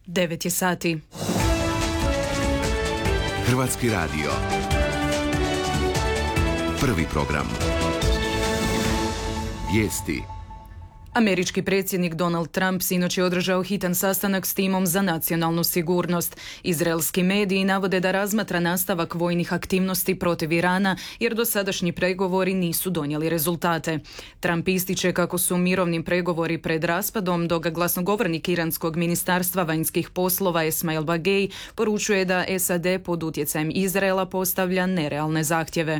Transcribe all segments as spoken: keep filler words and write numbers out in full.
devet je sati. Hrvatski radio. Prvi program. Vijesti. Američki predsjednik Donald Trump sinoć je održao hitan sastanak s timom za nacionalnu sigurnost. Izraelski mediji navode da razmatra nastavak vojnih aktivnosti protiv Irana jer dosadašnji pregovori nisu donijeli rezultate. Trump ističe kako su mirovni pregovori pred raspadom, dok glasnogovornik iranskog ministarstva vanjskih poslova Esmail Bagej poručuje da S A D pod utjecajem Izraela postavlja nerealne zahtjeve.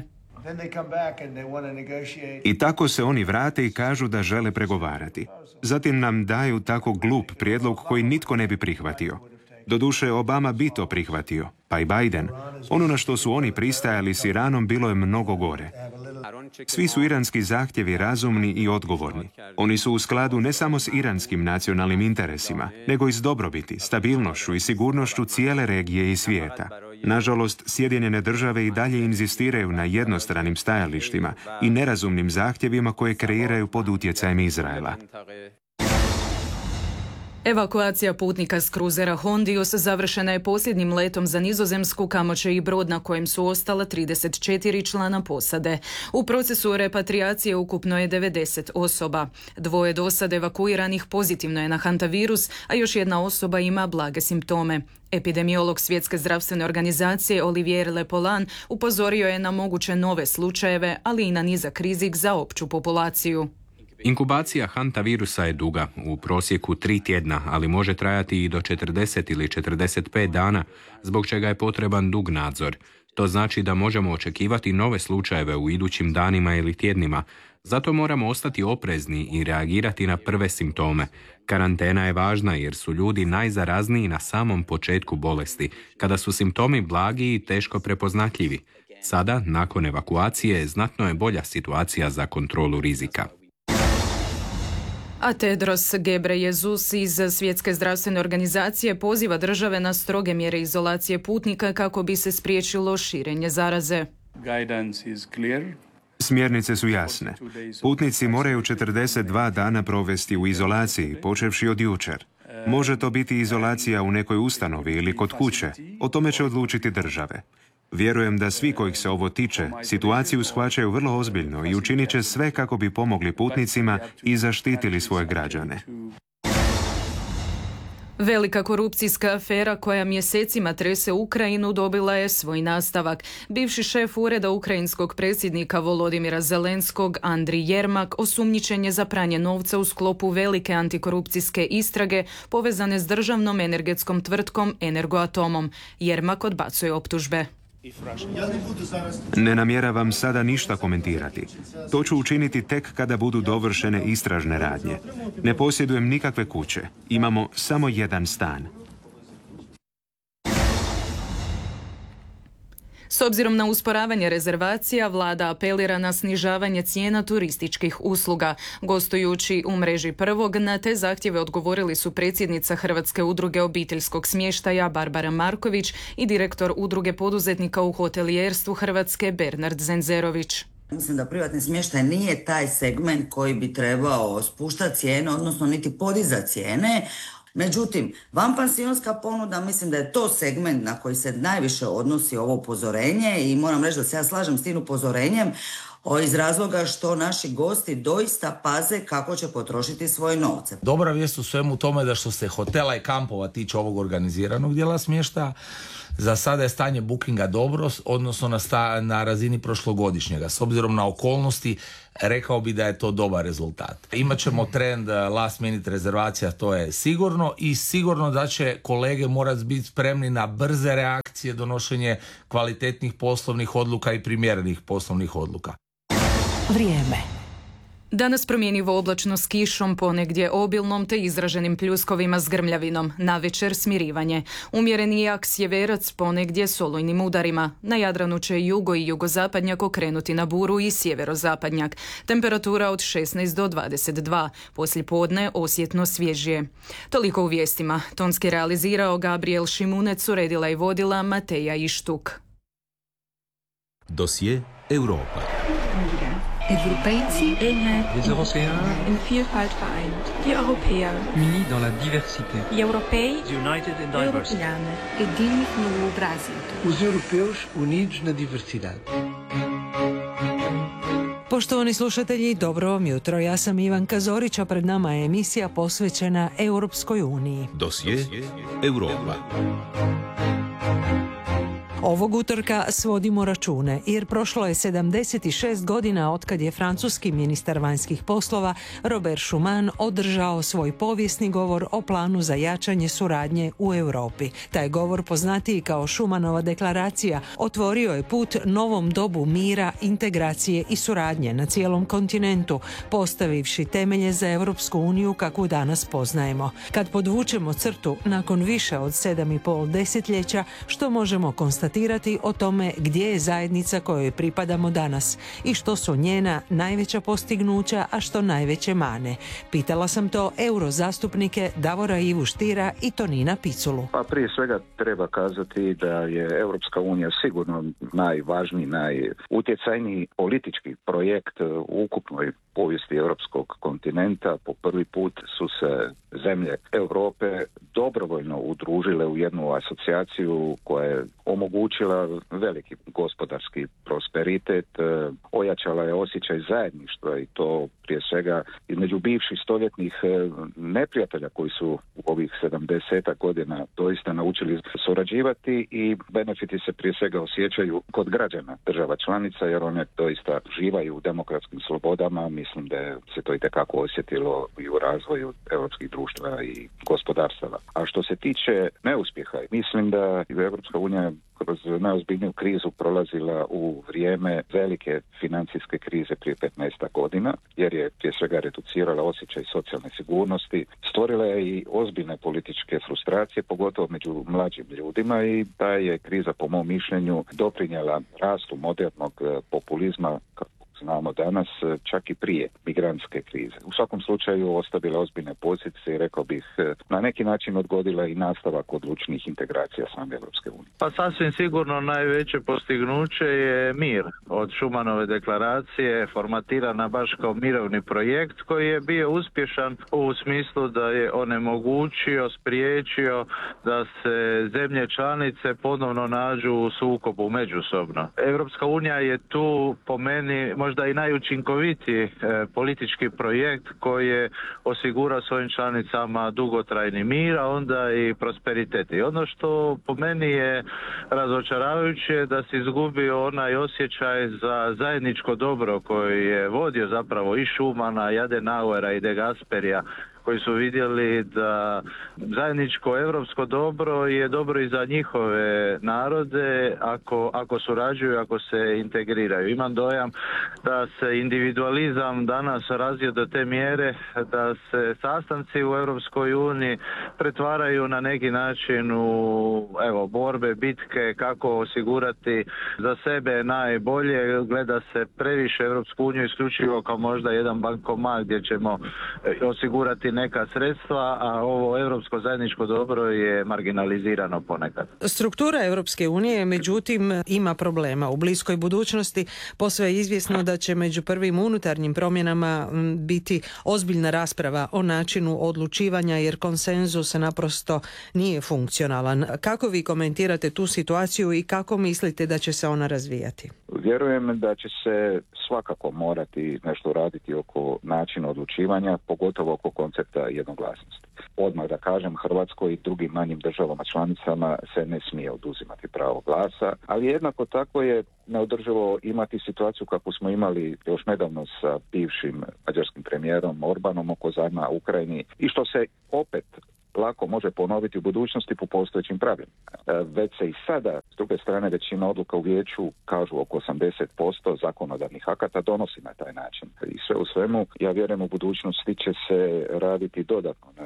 I tako se oni vrate i kažu da žele pregovarati. Zatim nam daju tako glup prijedlog koji nitko ne bi prihvatio. Doduše, Obama bi to prihvatio, pa i Biden. Ono na što su oni pristajali s Iranom bilo je mnogo gore. Svi su iranski zahtjevi razumni i odgovorni. Oni su u skladu ne samo s iranskim nacionalnim interesima, nego i s dobrobiti, stabilnošću i sigurnošću cijele regije i svijeta. Nažalost, Sjedinjene države i dalje inzistiraju na jednostranim stajalištima i nerazumnim zahtjevima koje kreiraju pod utjecajem Izraela. Evakuacija putnika s kruzera Hondius završena je posljednjim letom za Nizozemsku, kamo će i brod na kojem su ostala trideset četiri člana posade. U procesu repatriacije ukupno je devedeset osoba. Dvoje dosad evakuiranih pozitivno je na hantavirus, a još jedna osoba ima blage simptome. Epidemiolog Svjetske zdravstvene organizacije Olivier Lepolan upozorio je na moguće nove slučajeve, ali i na nizak rizik za opću populaciju. Inkubacija hantavirusa je duga, u prosjeku tri tjedna, ali može trajati i do četrdeset ili četrdeset pet dana, zbog čega je potreban dug nadzor. To znači da možemo očekivati nove slučajeve u idućim danima ili tjednima. Zato moramo ostati oprezni i reagirati na prve simptome. Karantena je važna jer su ljudi najzarazniji na samom početku bolesti, kada su simptomi blagi i teško prepoznatljivi. Sada, nakon evakuacije, znatno je bolja situacija za kontrolu rizika. A Tedros Ghebreyesus iz Svjetske zdravstvene organizacije poziva države na stroge mjere izolacije putnika kako bi se spriječilo širenje zaraze. Smjernice su jasne. Putnici moraju četrdeset dva dana provesti u izolaciji, počevši od jučer. Može to biti izolacija u nekoj ustanovi ili kod kuće. O tome će odlučiti države. Vjerujem da svi kojih se ovo tiče situaciju shvaćaju vrlo ozbiljno i učinit će sve kako bi pomogli putnicima i zaštitili svoje građane. Velika korupcijska afera koja mjesecima trese Ukrajinu dobila je svoj nastavak. Bivši šef ureda ukrajinskog predsjednika Volodimira Zelenskog, Andrij Jermak, osumnjičen je za pranje novca u sklopu velike antikorupcijske istrage povezane s državnom energetskom tvrtkom Energoatomom. Jermak odbacuje optužbe. Ne namjeravam sada ništa komentirati. To ću učiniti tek kada budu dovršene istražne radnje. Ne posjedujem nikakve kuće. Imamo samo jedan stan. S obzirom na usporavanje rezervacija, vlada apelira na snižavanje cijena turističkih usluga. Gostujući u mreži Prvog, na te zahtjeve odgovorili su predsjednica Hrvatske udruge obiteljskog smještaja Barbara Marković i direktor udruge poduzetnika u hotelijerstvu Hrvatske Bernard Zenzerović. Mislim da privatni smještaj nije taj segment koji bi trebao spuštati cijene, odnosno niti podizati cijene. Međutim, vanpansionska ponuda, mislim da je to segment na koji se najviše odnosi ovo upozorenje i moram reći da se ja slažem s tim upozorenjem iz razloga što naši gosti doista paze kako će potrošiti svoje novce. Dobra vijest u svemu tome da što se hotela i kampova tiče ovog organiziranog dijela smještaja, za sada je stanje bookinga dobro, odnosno na, sta, na razini prošlogodišnjega. S obzirom na okolnosti, rekao bi da je to dobar rezultat. Imaćemo trend last minute rezervacija, to je sigurno, i sigurno da će kolege morati biti spremni na brze reakcije, donošenje kvalitetnih poslovnih odluka i primjerenih poslovnih odluka. Vrijeme. Danas promjenjivo oblačno s kišom, ponegdje obilnom te izraženim pljuskovima s grmljavinom. Navečer smirivanje. Umjereni jak sjeverac, ponegdje s olujnim udarima. Na Jadranu će jugo i jugozapadnjak okrenuti na buru i sjeverozapadnjak. Temperatura od šesnaest do dvadeset dva. Poslije podne osjetno svježije. Toliko u vijestima. Tonski realizirao Gabriel Šimunec, uredila i vodila Mateja Ištuk. Dosje Europa. Europejci, eenheid, les Européens, in Vielfalt vereint. Die Europäer, unis dans la diversité. die Europei, United in diversity. Europeane, edini no Brasil. Os europeus unidos na diversidade. Poštovani slušatelji, dobro vam jutro. Ja sam Ivanka Zorić, a pred nama je emisija posvećena Europskoj uniji. Dosje Europa. Ovog utorka svodimo račune, jer prošlo je sedamdeset šest godina otkad je francuski ministar vanjskih poslova Robert Schuman održao svoj povijesni govor o planu za jačanje suradnje u Europi. Taj govor, poznatiji kao Schumanova deklaracija, otvorio je put novom dobu mira, integracije i suradnje na cijelom kontinentu, postavivši temelje za Europsku uniju kakvu danas poznajemo. Kad podvučemo crtu nakon više od sedam i pol desetljeća, što možemo konstatirati o tome gdje je zajednica kojoj pripadamo danas i što su njena najveća postignuća, a što najveće mane. Pitala sam to eurozastupnike Davora Ivu Štira i Tonina Piculu. Pa prije svega treba kazati da je Europska unija sigurno najvažniji, najutjecajniji politički projekt u ukupnoj povijesti europskog kontinenta. Po prvi put su se zemlje Europe dobrovoljno udružile u jednu asocijaciju koja je omogućila veliki gospodarski prosperitet, ojačala je osjećaj zajedništva i to prije svega između bivših stoljetnih neprijatelja koji su u ovih sedamdeset godina doista naučili surađivati i benefiti se prije svega osjećaju kod građana država članica jer one doista živaju u demokratskim slobodama. Mislim da se to itekako osjetilo i u razvoju europskih društva i gospodarstava. A što se tiče neuspjeha, mislim da je Europska unija kroz najozbiljniju krizu prolazila u vrijeme velike financijske krize prije petnaest godina, jer je prije svega reducirala osjećaj socijalne sigurnosti, stvorila je i ozbiljne političke frustracije, pogotovo među mlađim ljudima i ta je kriza, po mom mišljenju, doprinijela rastu modernog populizma, znamo danas, čak i prije migrantske krize. U svakom slučaju ostavila ozbiljne posljedice i rekao bih na neki način odgodila i nastavak odlučnih integracija same Europske unije. Pa sasvim sigurno najveće postignuće je mir. Od Schumanove deklaracije formatirana baš kao mirovni projekt koji je bio uspješan u smislu da je onemogućio, spriječio da se zemlje članice ponovno nađu u sukobu međusobno. Europska unija je tu po meni možda i najučinkovitiji e, politički projekt koji je osigurao svojim članicama dugotrajni mir, a onda i prosperitet. I ono što po meni je razočaravajuće da se izgubio onaj osjećaj za zajedničko dobro koji je vodio zapravo i Schumana, i Adenauera i De Gasperija, koji su vidjeli da zajedničko europsko dobro je dobro i za njihove narode ako, ako surađuju, ako se integriraju. Imam dojam da se individualizam danas razvio do te mjere da se sastanci u Europskoj uniji pretvaraju na neki način u evo, borbe, bitke, kako osigurati za sebe najbolje. Gleda se previše Europsku uniju isključivo kao možda jedan bankomat gdje ćemo osigurati neka sredstva, a ovo europsko zajedničko dobro je marginalizirano ponekad. Struktura Europske unije, međutim, ima problema. U bliskoj budućnosti posve je izvjesno da će među prvim unutarnjim promjenama biti ozbiljna rasprava o načinu odlučivanja, jer konsenzus naprosto nije funkcionalan. Kako vi komentirate tu situaciju i kako mislite da će se ona razvijati? Vjerujem da će se svakako morati nešto raditi oko načina odlučivanja, pogotovo oko koncepta jednoglasnosti. Odmah da kažem, Hrvatskoj i drugim manjim državama članicama se ne smije oduzimati pravo glasa, ali jednako tako je neodrživo imati situaciju kakvu smo imali još nedavno sa bivšim mađarskim premijerom Orbanom oko zajma Ukrajini i što se opet lako može ponoviti u budućnosti po postojećim pravilima. Već se i sada, s druge strane, većina odluka u vijeću, kažu oko osamdeset posto zakonodavnih akata, donosi na taj način. I sve u svemu, ja vjerujem u budućnosti će se raditi dodatno na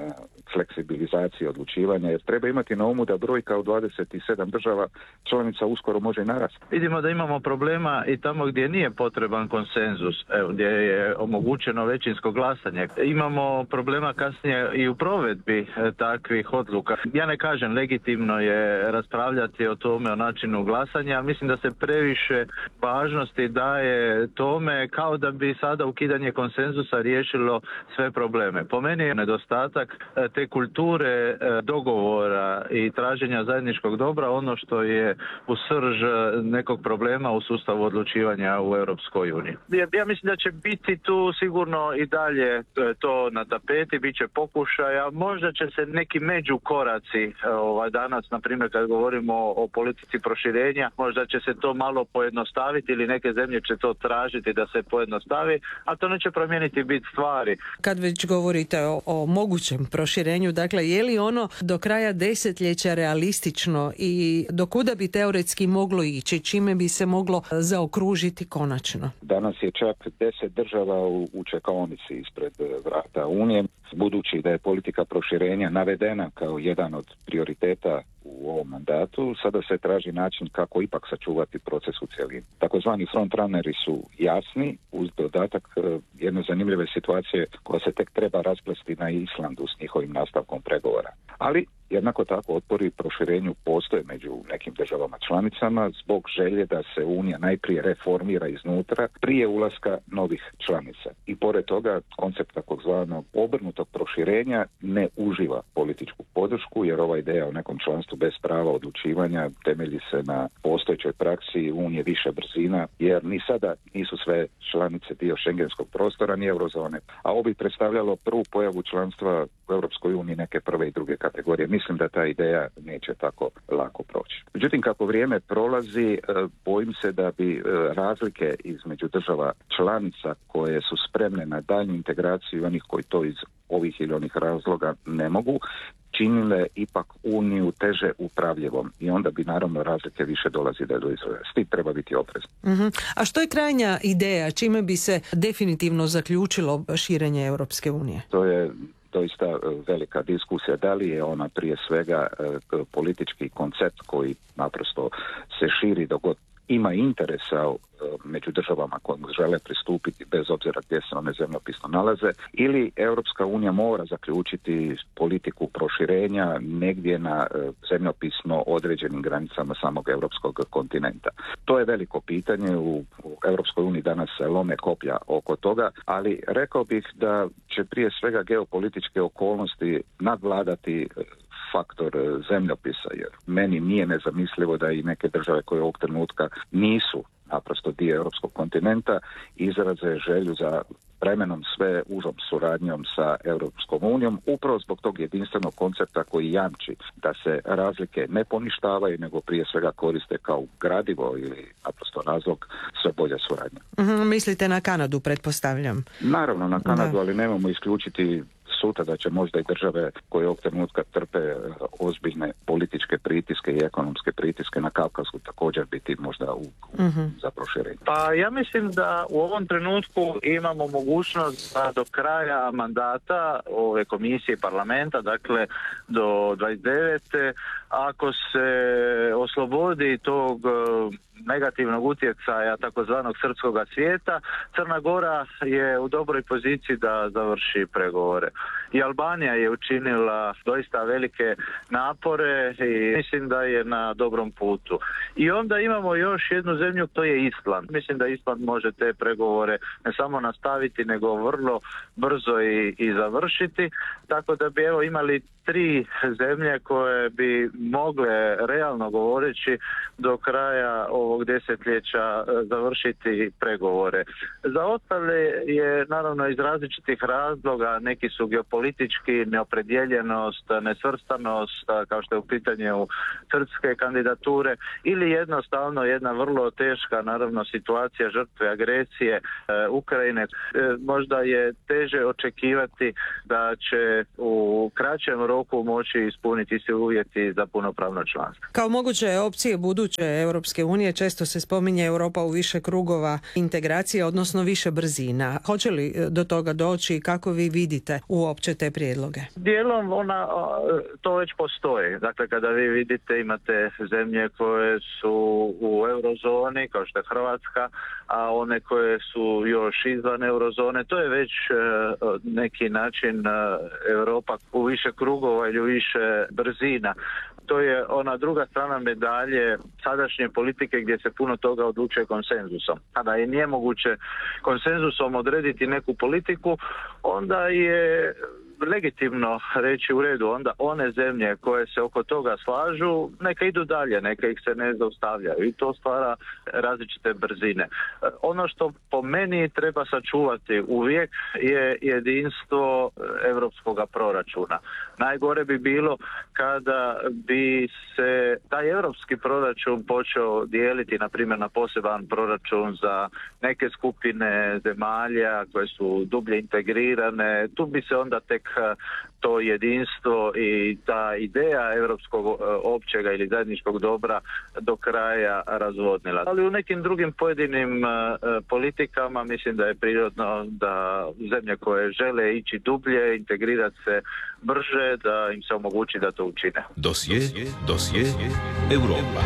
fleksibilizacije odlučivanja, jer treba imati na umu da brojka od dvadeset sedam država članica uskoro može i narasti. Vidimo da imamo problema i tamo gdje nije potreban konsenzus, evo, gdje je omogućeno većinsko glasanje. Imamo problema kasnije i u provedbi e, takvih odluka. Ja ne kažem, legitimno je raspravljati o tome, o načinu glasanja, mislim da se previše važnosti daje tome kao da bi sada ukidanje konsenzusa riješilo sve probleme. Po meni je nedostatak e, te kulture e, dogovora i traženja zajedničkog dobra ono što je u srž nekog problema u sustavu odlučivanja u Europskoj uniji. Ja, ja mislim da će biti tu sigurno i dalje to na tapeti, bit će pokušaja, možda će se neki međukoraci ovaj, danas, na primjer kad govorimo o, o politici proširenja, možda će se to malo pojednostaviti ili neke zemlje će to tražiti da se pojednostavi, a to neće promijeniti bit stvari. Kad već govorite o, o mogućem proširenju, dakle je li ono do kraja desetljeća realistično i do kuda bi teoretski moglo ići, čime bi se moglo zaokružiti konačno? Danas je čak deset država u, u čekaonici ispred vrata Unije, budući da je politika proširenja navedena kao jedan od prioriteta u ovom mandatu, sada se traži način kako ipak sačuvati proces u cjelini. Takozvani frontrunneri su jasni, uz dodatak jedne zanimljive situacije koja se tek treba rasplesti na Islandu s njihovim nastavkom pregovora. Ali jednako tako otpori proširenju postoje među nekim državama članicama zbog želje da se Unija najprije reformira iznutra prije ulaska novih članica. I pored toga koncept takozvanog obrnutog proširenja ne uživa političku podršku, jer ova ideja o nekom članstvu bez prava odlučivanja temelji se na postojećoj praksi Unije više brzina, jer ni sada nisu sve članice dio šengenskog prostora ni eurozone, a ovo bi predstavljalo prvu pojavu članstva u Europskoj uniji neke prve i druge kategorije. Mislim da ta ideja neće tako lako proći. Međutim, kako vrijeme prolazi, bojim se da bi razlike između država članica koje su spremne na daljnju integraciju i onih koji to iz ovih ili onih razloga ne mogu, činile ipak Uniju teže upravljivom i onda bi naravno razlike više dolazile do izražaja. S tim treba biti oprezan. Uh-huh. A što je krajnja ideja? Čime bi se definitivno zaključilo širenje Europske unije? To je doista velika diskusija. Da li je ona prije svega politički koncept koji naprosto se širi dok god ima interesa među državama koje žele pristupiti bez obzira gdje se one zemljopisno nalaze, ili Europska unija mora zaključiti politiku proširenja negdje na zemljopisno određenim granicama samog europskog kontinenta. To je veliko pitanje, u, u Europskoj uniji danas se lome koplja oko toga, ali rekao bih da će prije svega geopolitičke okolnosti nadvladati faktor zemljopisa, jer meni nije nezamislivo da i neke države koje ovog trenutka nisu naprosto dio europskog kontinenta izraze želju za vremenom sve užom suradnjom sa Europskom unijom, upravo zbog tog jedinstvenog koncepta koji jamči da se razlike ne poništavaju, nego prije svega koriste kao gradivo ili naprosto razlog sve bolje suradnje. Mm-hmm, mislite na Kanadu, pretpostavljam? Naravno na Kanadu, da. Ali nemamo isključiti sutra da će možda i države koje ovog trenutka trpe ozbiljne političke pritiske i ekonomske pritiske na Kavkazu također biti možda u, u, mm-hmm. za proširenje. Pa ja mislim da u ovom trenutku imamo mogućnost da do kraja mandata ove komisije i parlamenta, dakle do dvadeset devete ako se oslobodi tog negativnog utjecaja takozvanog srpskog svijeta, Crna Gora je u dobroj poziciji da završi pregovore. I Albanija je učinila doista velike napore i mislim da je na dobrom putu. I onda imamo još jednu zemlju, to je Island. Mislim da Island može te pregovore ne samo nastaviti, nego vrlo brzo i, i završiti. Tako da bi evo imali tri zemlje koje bi mogle realno govoreći do kraja ovog desetljeća završiti pregovore. Za ostale je naravno iz različitih razloga, neki su geopolitički, neopredjeljenost, nesvrstanost, kao što je u pitanju srpske kandidature, ili jednostavno jedna vrlo teška naravno situacija žrtve agresije e, Ukrajine. E, možda je teže očekivati da će u kraćem roku moći ispuniti svi uvjeti za punopravno članstvo. Kao moguće opcije buduće Europske unije često se spominje Europa u više krugova integracije, odnosno više brzina. Hoće li do toga doći i kako vi vidite uopće te prijedloge? Dijelom ona, to već postoji. Dakle, kada vi vidite, imate zemlje koje su u eurozoni, kao što je Hrvatska, a one koje su još izvan eurozone, to je već neki način Europa u više krugova ili u više brzina. To je ona druga strana medalje sadašnje politike gdje se puno toga odlučuje konsenzusom. Kada je nije moguće konsenzusom odrediti neku politiku, onda je legitimno reći u redu, onda one zemlje koje se oko toga slažu, neka idu dalje, neka ih se ne zaustavljaju i to stvara različite brzine. Ono što po meni treba sačuvati uvijek je jedinstvo europskog proračuna. Najgore bi bilo kada bi se taj europski proračun počeo dijeliti, na primjer, na poseban proračun za neke skupine zemalja koje su dublje integrirane. Tu bi se onda tek to jedinstvo i ta ideja europskog općega ili zajedničkog dobra do kraja razvodnila. Ali u nekim drugim pojedinim politikama mislim da je prirodno da zemlje koje žele ići dublje, integrirati se brže, da im se omogući da to učine. Dosje, dosje, Europa.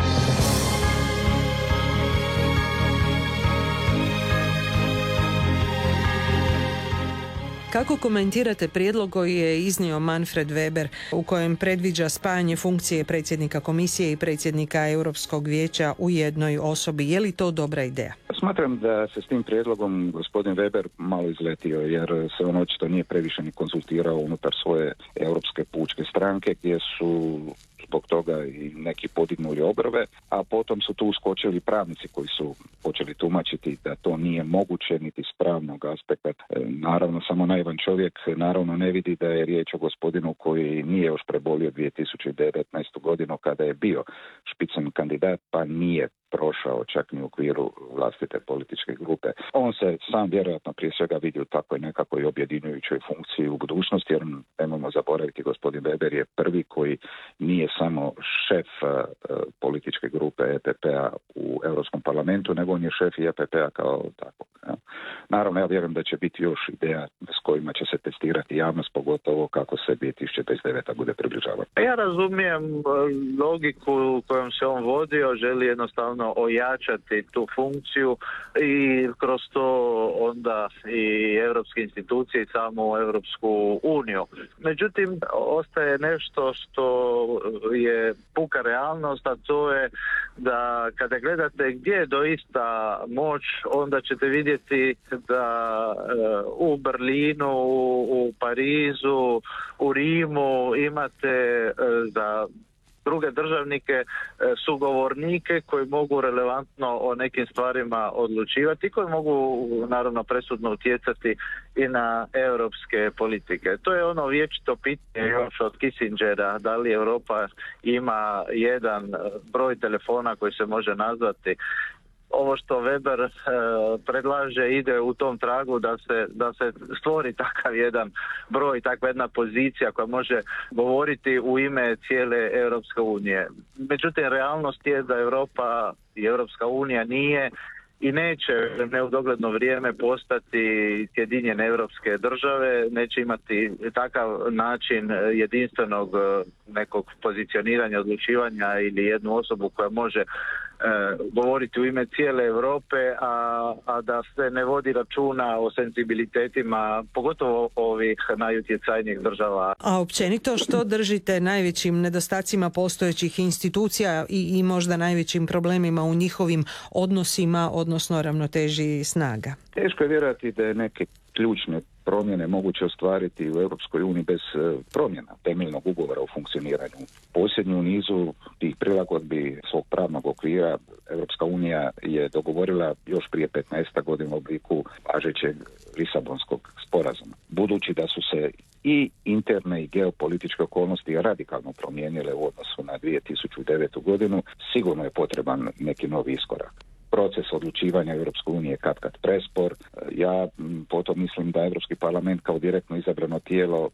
Kako komentirate prijedlog koji je iznio Manfred Weber u kojem predviđa spajanje funkcije predsjednika komisije i predsjednika Europskog vijeća u jednoj osobi? Je li to dobra ideja? Smatram da se s tim prijedlogom gospodin Weber malo izletio, jer se on očito nije previše ni konzultirao unutar svoje Europske pučke stranke, gdje su zbog toga i neki podignuli obrove, a potom su tu uskočili pravnici koji su počeli tumačiti da to nije moguće niti s pravnog aspekta. Naravno, samo naivan čovjek naravno ne vidi da je riječ o gospodinu koji nije još prebolio dvije tisuće devetnaestu godinu kada je bio špicen kandidat, pa nije prošao čak ni u okviru vlastite političke grupe. On se sam vjerojatno prije svega vidi u takvoj nekakvoj objedinjujućoj funkciji u budućnosti, jer nemojmo zaboraviti, gospodin Weber je prvi koji nije samo šef uh, političke grupe E P P-a u Europskom parlamentu, nego on je šef i E P P-a kao takvog. Ja. Naravno, ja vjerujem da će biti još ideja s kojima će se testirati javnost, pogotovo kako se dvije tisuće dvadeset deveta bude približavati. Ja razumijem logiku kojom se on vodio, želi jednostavno ojačati tu funkciju i kroz to onda i europske institucije i samu Europsku uniju. Međutim, ostaje nešto što je puka realnost, a to je da kada gledate gdje je doista moć, onda ćete vidjeti da u Berlinu, u Parizu, u Rimu imate za druge državnike sugovornike koji mogu relevantno o nekim stvarima odlučivati, koji mogu naravno presudno utjecati i na europske politike. To je ono vječito pitanje još od Kissingera, da li Europa ima jedan broj telefona koji se može nazvati. Ovo što Weber e, predlaže ide u tom tragu da se, da se stvori takav jedan broj, takva jedna pozicija koja može govoriti u ime cijele Europske unije. Međutim, realnost je da Europa i Europska unija nije i neće ne u dogledno vrijeme postati sjedinjene europske države, neće imati takav način jedinstvenog nekog pozicioniranja, odlučivanja ili jednu osobu koja može E, govoriti u ime cijele Europe, a, a da se ne vodi računa o senzibilitetima, pogotovo ovih najutjecajnijih država. A općenito što držite najvećim nedostacima postojećih institucija i, i možda najvećim problemima u njihovim odnosima, odnosno ravnoteži snaga? Teško je vjerojatno da je neke ključne promjene moguće ostvariti u Europskoj uniji bez promjena temeljnog ugovora o funkcioniranju. Posljednju nizu tih prilagodbi svog pravnog okvira Europska unija je dogovorila još prije petnaest godina u obliku važećeg Lisabonskog sporazuma. Budući da su se i interne i geopolitičke okolnosti radikalno promijenile u odnosu na dvije tisuće devetu godinu, sigurno je potreban neki novi iskorak. Proces odlučivanja Europske unije kad kad prespor. Ja potom mislim da Europski parlament kao direktno izabrano tijelo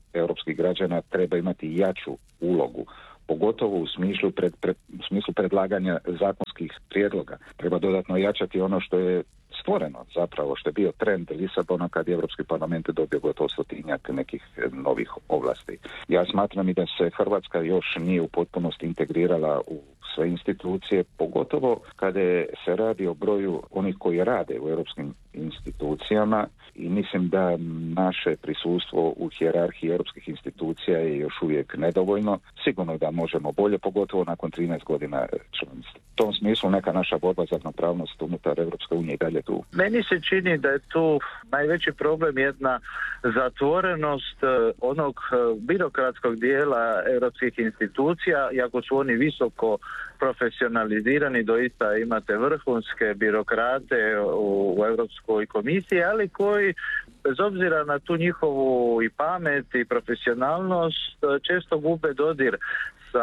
europskih građana treba imati jaču ulogu, pogotovo u smislu, pred, pred, u smislu predlaganja zakonskih prijedloga. Treba dodatno jačati ono što je stvoreno zapravo, što je bio trend Lisabona kad je Europski parlament dobio gotovo stotinjak nekih novih ovlasti. Ja smatram i da se Hrvatska još nije u potpunosti integrirala u sve institucije, pogotovo kada se radi o broju onih koji rade u europskim institucijama i mislim da naše prisustvo u hijerarhiji europskih institucija je još uvijek nedovoljno. Sigurno da možemo bolje, pogotovo nakon trinaest godina članstva. U tom smislu neka naša borba za ravnopravnost unutar Europske unije i dalje tu. Meni se čini da je tu najveći problem jedna zatvorenost onog birokratskog dijela europskih institucija, iako su oni visoko profesionalizirani, doista imate vrhunske birokrate u, u Europskoj komisiji, ali koji bez obzira na tu njihovu i pamet i profesionalnost često gube dodir sa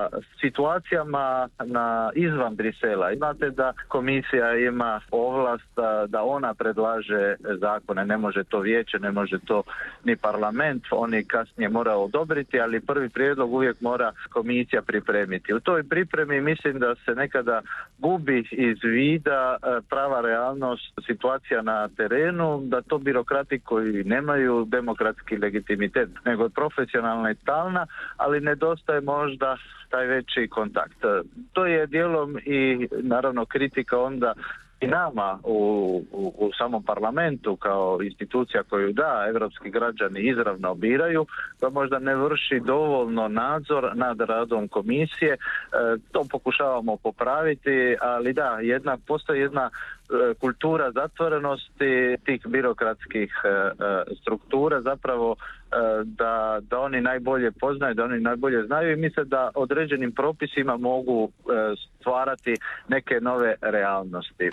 situacijama na izvan Brisela. Imate da komisija ima ovlast da ona predlaže zakone, ne može to vijeće, ne može to ni parlament, oni kasnije mora odobriti, ali prvi prijedlog uvijek mora komisija pripremiti. U toj pripremi mislim da se nekada gubi iz vida prava realnost situacija na terenu, da to birokrati koji nemaju demokratski legitimitet, nego je profesionalna i stalna, ali nedostaje možda da taj veći kontakt. To je dijelom i naravno kritika onda i nama u, u, u samom parlamentu kao institucija koju da evropski građani izravno biraju, da možda ne vrši dovoljno nadzor nad radom komisije. E, to pokušavamo popraviti, ali da, jedna, postoji jedna e, kultura zatvorenosti tih birokratskih e, struktura, zapravo e, da, da oni najbolje poznaju, da oni najbolje znaju i misle da određenim propisima mogu e, stvarati neke nove realnosti.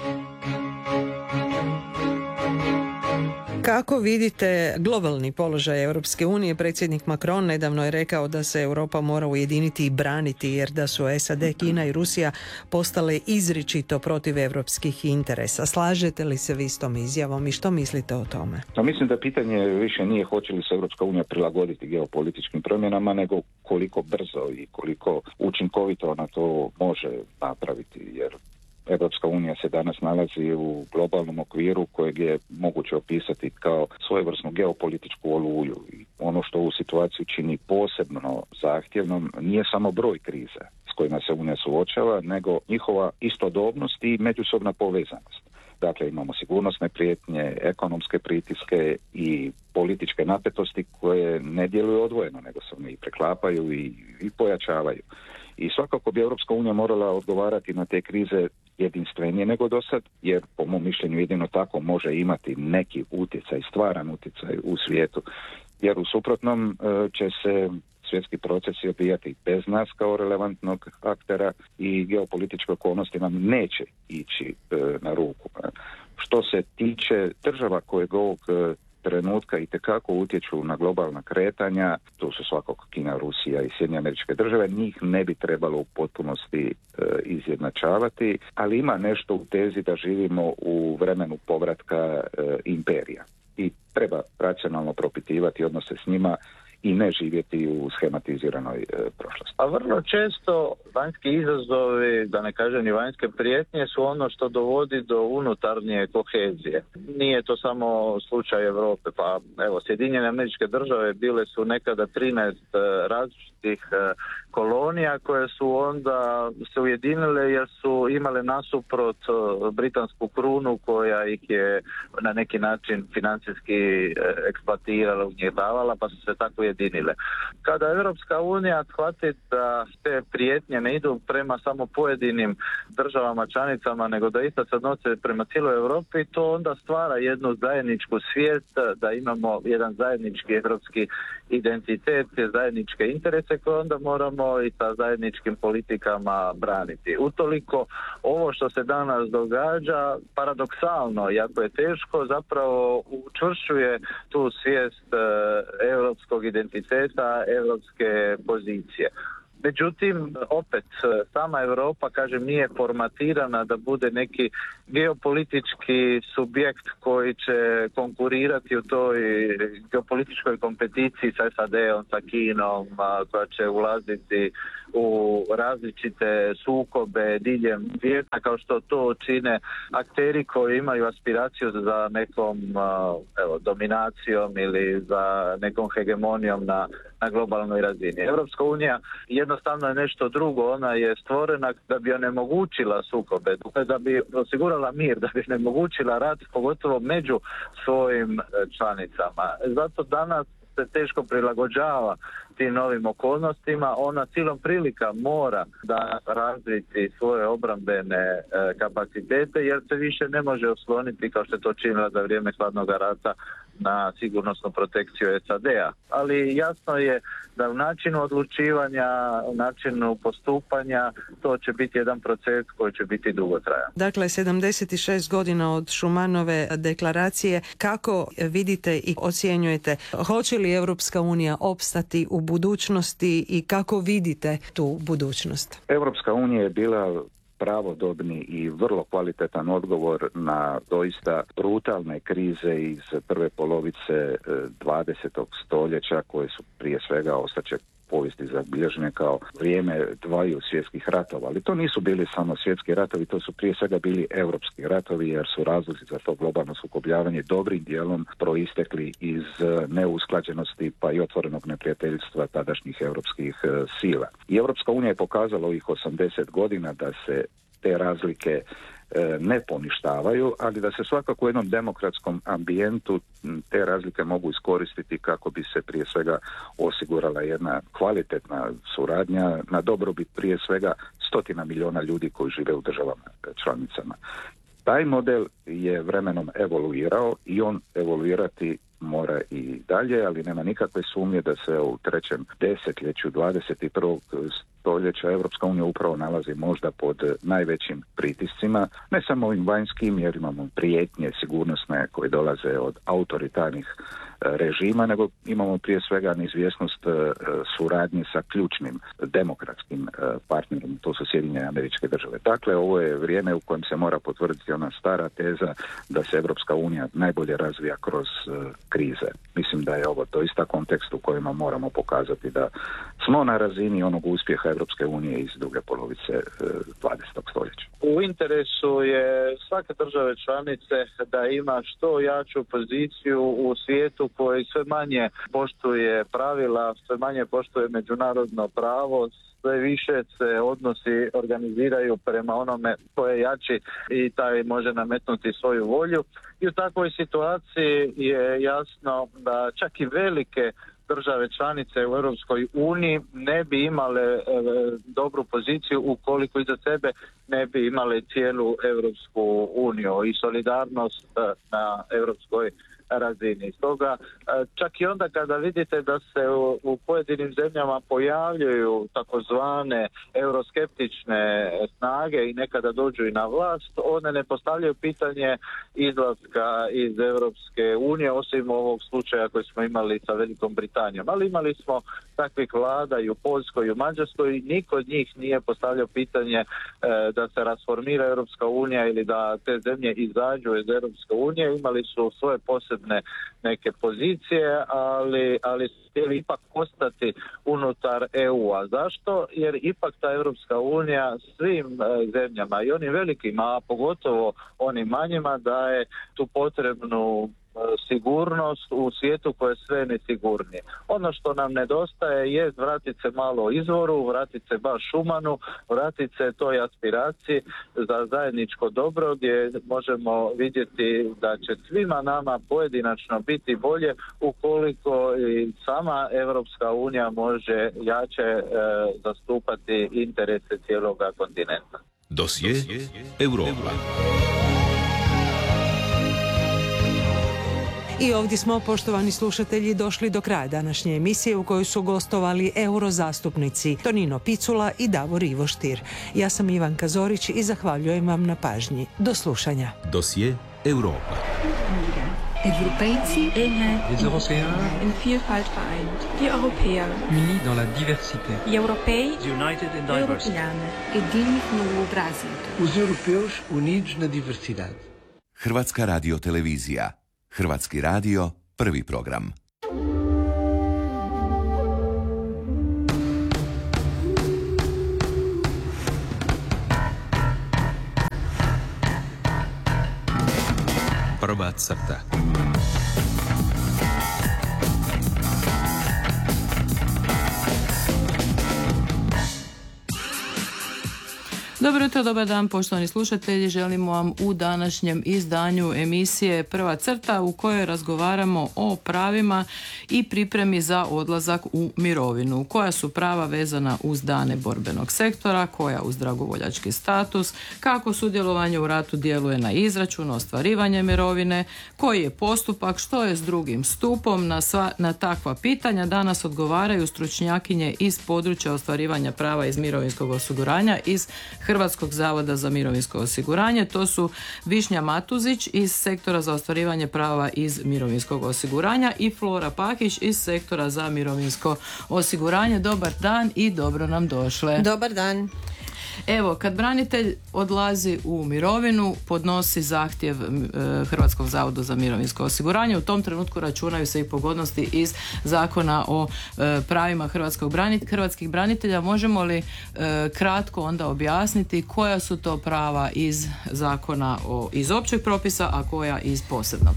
Kako vidite globalni položaj Europske unije? Predsjednik Macron nedavno je rekao da se Europa mora ujediniti i braniti, jer da su S A D, Kina i Rusija postale izričito protiv europskih interesa. Slažete li se vi s tom izjavom i što mislite o tome? Pa mislim da pitanje više nije hoće li se Europska unija prilagoditi geopolitičkim promjenama, nego koliko brzo i koliko učinkovito ona to može napraviti, jer Europska unija se danas nalazi u globalnom okviru kojeg je moguće opisati kao svojevrsnu geopolitičku oluju. I ono što ovu situaciju čini posebno zahtjevnom nije samo broj kriza s kojima se Unija suočava, nego njihova istodobnost i međusobna povezanost. Dakle, imamo sigurnosne prijetnje, ekonomske pritiske i političke napetosti koje ne djeluju odvojeno, nego se one i preklapaju i, i pojačavaju. I svakako bi Europska unija morala odgovarati na te krize jedinstvenije nego do sad, jer po mom mišljenju jedino tako može imati neki utjecaj, stvaran utjecaj u svijetu, jer u suprotnom će se svjetski procesi odvijati bez nas kao relevantnog aktera i geopolitičke okolnosti nam neće ići na ruku. Što se tiče država kojeg ovog trenutka i tekako utječu na globalna kretanja, to su svakako Kina, Rusija i Sjedinjene Američke Države, njih ne bi trebalo u potpunosti e, izjednačavati, ali ima nešto u tezi da živimo u vremenu povratka e, imperija i treba racionalno propitivati odnose s njima i ne živjeti u schematiziranoj e, prošlosti. A vrlo često vanjski izazovi, da ne kažem i vanjske prijetnje, su ono što dovodi do unutarnje kohezije. Nije to samo slučaj Europe, pa evo, Sjedinjene Američke Države bile su nekada trinaest različitih kolonija koje su onda se ujedinile jer su imale nasuprot britansku krunu koja ih je na neki način financijski eksploatirala, ugnjetavala, pa su se tako ujedinile. Kada Europska unija shvati da te prijetnje ne idu prema samo pojedinim državama članicama, nego da isto se odnose prema cijeloj Europi, to onda stvara jednu zajedničku svijest, da imamo jedan zajednički europski identitet, zajedničke interese koje onda moramo i sa zajedničkim politikama braniti. Utoliko ovo što se danas događa, paradoksalno, iako je teško, zapravo učvršćuje tu svijest e, europskog identiteta, europske pozicije. Međutim, opet, sama Europa, kažem, nije formatirana da bude neki geopolitički subjekt koji će konkurirati u toj geopolitičkoj kompeticiji sa S A D-om, sa Kinom, koja će ulaziti u različite sukobe diljem svijeta, kao što to čine akteri koji imaju aspiraciju za nekom evo, dominacijom ili za nekom hegemonijom na, na globalnoj razini. Europska unija jednostavno je nešto drugo, ona je stvorena da bi onemogućila sukobe, da bi osigurala mir, da bi onemogućila rat, pogotovo među svojim članicama. Zato danas se teško prilagođava tim novim okolnostima, ona silom prilika mora da razviti svoje obrambene e, kapacitete, jer se više ne može osloniti kao što je to činila za vrijeme hladnog rata na sigurnosnu protekciju S A D-a. Ali jasno je da u načinu odlučivanja, u načinu postupanja, to će biti jedan proces koji će biti dugotrajan. Dakle, sedamdeset šest godina od Schumanove deklaracije, kako vidite i ocjenjujete, hoće li Europska unija opstati u budućnosti i kako vidite tu budućnost? Europska unija je bila pravodobni i vrlo kvalitetan odgovor na doista brutalne krize iz prve polovice dvadesetog stoljeća, koje su prije svega ostaće povijesti zabilježene kao vrijeme dvaju svjetskih ratova. Ali to nisu bili samo svjetski ratovi, to su prije svega bili europski ratovi, jer su razlozi za to globalno sukobljavanje dobrim dijelom proistekli iz neusklađenosti pa i otvorenog neprijateljstva tadašnjih europskih sila. I Europska unija je pokazala ovih osamdeset godina da se te razlike ne poništavaju, ali da se svakako u jednom demokratskom ambijentu te razlike mogu iskoristiti kako bi se prije svega osigurala jedna kvalitetna suradnja na dobrobit prije svega stotina milijuna ljudi koji žive u državama članicama. Taj model je vremenom evoluirao i on evoluirati mora i dalje, ali nema nikakve sumnje da se u trećem desetljeću dvadeset prvog stoljeća Europska unija upravo nalazi možda pod najvećim pritiscima, ne samo ovim vanjskim, jer imamo prijetnje sigurnosne koje dolaze od autoritarnih režima, nego imamo prije svega neizvjesnost suradnje sa ključnim demokratskim partnerom, to su Sjedinjene Američke Države. Dakle, ovo je vrijeme u kojem se mora potvrditi ona stara teza da se Europska unija najbolje razvija kroz krize. Mislim da je ovo doista kontekst u kojem moramo pokazati da smo na razini onog uspjeha Europske unije iz druge polovice dvadesetog stoljeća. U interesu je svake države članice da ima što jaču poziciju u svijetu koji sve manje poštuje pravila, sve manje poštuje međunarodno pravo, sve više se odnosi organiziraju prema onome ko je jači i taj može nametnuti svoju volju. I u takvoj situaciji je jasno da čak i velike države članice u Europskoj uniji ne bi imale e, dobru poziciju ukoliko iza sebe ne bi imale cijelu Europsku uniju i solidarnost e, na europskoj razini. Stoga čak i onda kada vidite da se u, u pojedinim zemljama pojavljuju takozvane euroskeptične snage i nekada dođu i na vlast, one ne postavljaju pitanje izlaska iz Europske unije, osim ovog slučaja koji smo imali sa Velikom Britanijom. Ali imali smo takvih vlada i u Poljskoj i u Mađarskoj i niko od njih nije postavljao pitanje e, da se rasformira Europska unija ili da te zemlje izađu iz Europske unije. Imali su svoje posebne neke pozicije, ali, ali su htjeli ipak ostati unutar E U-a. Zašto? Jer ipak ta Europska unija svim e, zemljama i onim velikima, a pogotovo onim manjima, daje tu potrebnu sigurnost u svijetu koje je sve nesigurnije. Ono što nam nedostaje je vratiti se malo izvoru, vratiti se baš Schumanu, vratiti se toj aspiraciji za zajedničko dobro gdje možemo vidjeti da će svima nama pojedinačno biti bolje ukoliko i sama Europska unija može jače e, zastupati interese cijeloga kontinenta. Dosje Europa. I ovdje smo, poštovani slušatelji, došli do kraja današnje emisije u kojoj su gostovali eurozastupnici Tonino Picula i Davor Ivo Stier. Ja sam Ivanka Zorić i zahvaljujem vam na pažnji. Do slušanja. Dosje Europa. Europejci. Eenheid. Les Européens. In Vielfalt vereint. Die Europäer. Unis dans la diversité. Europei. United in diversity. Jedinih no Brazilu. Os europeus unidos na diversidade. Hrvatska radio televizija. Hrvatski radio, prvi program. Prva crta. Dobro jutro, dobar dan poštovani slušatelji. Želimo vam u današnjem izdanju emisije Prva crta u kojoj razgovaramo o pravima i pripremi za odlazak u mirovinu. Koja su prava vezana uz dane borbenog sektora, koja uz dragovoljački status, kako sudjelovanje u ratu djeluje na izračun, ostvarivanje mirovine, koji je postupak, što je s drugim stupom. Na, sva, na takva pitanja danas odgovaraju stručnjakinje iz područja ostvarivanja prava iz mirovinskog osiguranja iz Hrvatskog zavoda za mirovinsko osiguranje. To su Višnja Matuzić iz sektora za ostvarivanje prava iz mirovinskog osiguranja i Flora Pakić iz sektora za mirovinsko osiguranje. Dobar dan i dobro nam došle. Dobar dan. Evo, kad branitelj odlazi u mirovinu, podnosi zahtjev e, Hrvatskog zavoda za mirovinsko osiguranje. U tom trenutku računaju se i pogodnosti iz Zakona o e, pravima hrvatskog branit- hrvatskih branitelja. Možemo li e, kratko onda objasniti koja su to prava iz Zakona o, iz općeg propisa, a koja iz posebnog?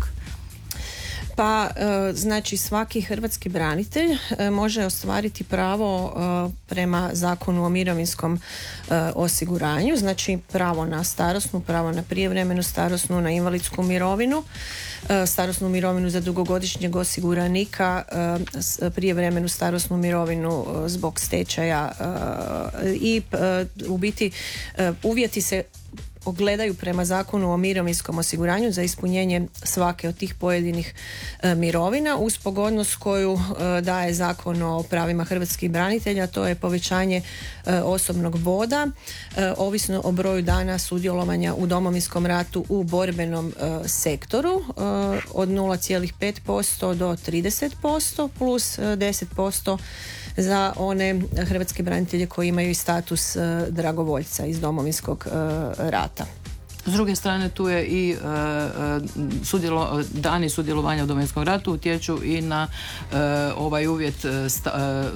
Pa, znači svaki hrvatski branitelj može ostvariti pravo prema Zakonu o mirovinskom osiguranju, znači pravo na starosnu, pravo na prijevremenu starosnu, na invalidsku mirovinu, starosnu mirovinu za dugogodišnjeg osiguranika, prijevremenu starosnu mirovinu zbog stečaja i u biti uvjeti se ogledaju prema Zakonu o mirovinskom osiguranju za ispunjenje svake od tih pojedinih e, mirovina uz pogodnost koju e, daje Zakon o pravima hrvatskih branitelja, to je povećanje e, osobnog boda e, ovisno o broju dana sudjelovanja u Domovinskom ratu u borbenom e, sektoru e, od nula zarez pet posto do trideset posto plus e, deset posto za one hrvatske branitelje koji imaju i status e, dragovoljca iz Domovinskog e, rata. S druge strane, tu je i e, sudjelo, dani sudjelovanja u Domovinskom ratu utječu i na e, ovaj uvjet sta,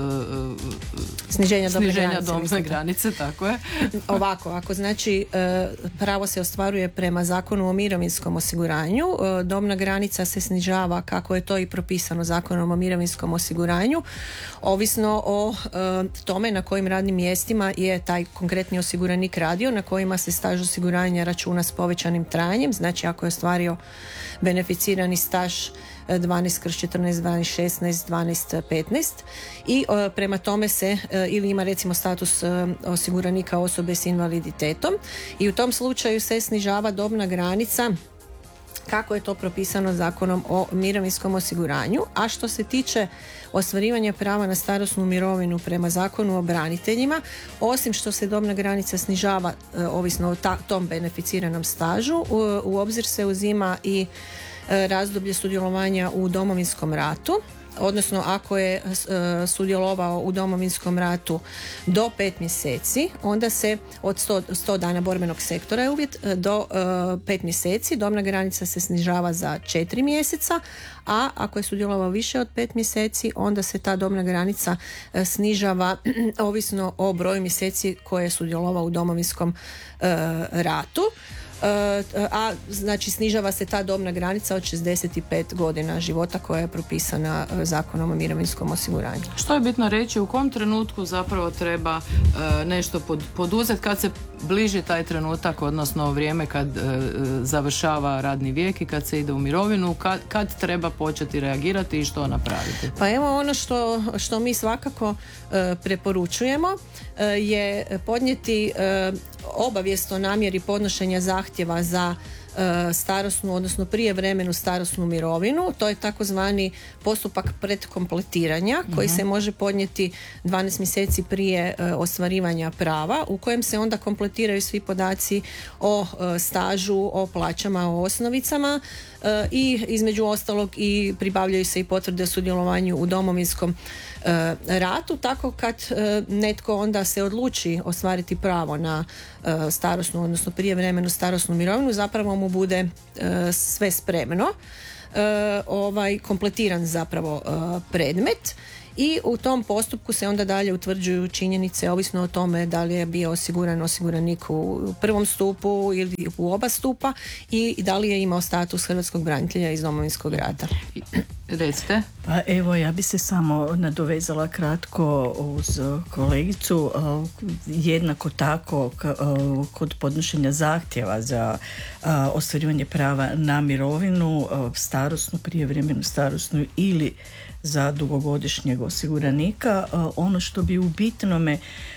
e, sniženja, sniženja dobne granice, tako je. Ovako, ako znači e, pravo se ostvaruje prema Zakonu o mirovinskom osiguranju, e, dobna granica se snižava kako je to i propisano Zakonom o mirovinskom osiguranju, ovisno o e, tome na kojim radnim mjestima je taj konkretni osiguranik radio, na kojima se staž osiguranja računa s povećanim trajanjem, znači ako je ostvario beneficirani staž dvanaest kroz četrnaest, dvanaest šesnaest, dvanaest petnaest i e, prema tome se e, ili ima recimo status e, osiguranika osobe s invaliditetom i u tom slučaju se snižava dobna granica kako je to propisano Zakonom o mirovinskom osiguranju. A što se tiče ostvarivanja prava na starosnu mirovinu prema Zakonu o braniteljima, osim što se dobna granica snižava e, ovisno o ta, tom beneficiranom stažu, u, u obzir se uzima i e, razdoblje sudjelovanja u Domovinskom ratu, odnosno ako je e, sudjelovao u Domovinskom ratu do pet mjeseci, onda se od sto, sto dana borbenog sektora je uvjet, do e, pet mjeseci dobna granica se snižava za četiri mjeseca, a ako je sudjelovao više od pet mjeseci, onda se ta dobna granica e, snižava ovisno o broju mjeseci koje je sudjelovao u Domovinskom e, ratu. A znači snižava se ta dobna granica od šezdeset pet godina života koja je propisana Zakonom o mirovinskom osiguranju. Što je bitno reći, u kom trenutku zapravo treba e, nešto pod, poduzeti kad se bliži taj trenutak, odnosno vrijeme kad e, završava radni vijek i kad se ide u mirovinu, kad, kad treba početi reagirati i što napraviti? Pa evo ono što, što mi svakako e, preporučujemo e, je podnijeti e, obavijest o namjeri podnošenja zahtjeva za e, starosnu, odnosno prijevremenu starosnu mirovinu. To je takozvani postupak predkompletiranja koji uh-huh. se može podnijeti dvanaest mjeseci prije e, ostvarivanja prava, u kojem se onda kompletiraju svi podaci o e, stažu, o plaćama, o osnovicama i između ostalog i pribavljaju se i potvrde o sudjelovanju u Domovinskom ratu, tako kad netko onda se odluči ostvariti pravo na starosnu, odnosno prijevremenu starosnu mirovinu, zapravo mu bude sve spremno, ovaj kompletiran zapravo predmet. I u tom postupku se onda dalje utvrđuju činjenice ovisno o tome da li je bio osiguran osiguranik u prvom stupu ili u oba stupa i da li je imao status hrvatskog branitelja iz Domovinskog rata. Recite. Pa evo, ja bi se samo nadovezala kratko uz kolegicu. Jednako tako kod podnošenja zahtjeva za ostvarivanje prava na mirovinu, starosnu, prijevremenu starosnu ili za dugogodišnjeg osiguranika, ono što bi u bitnome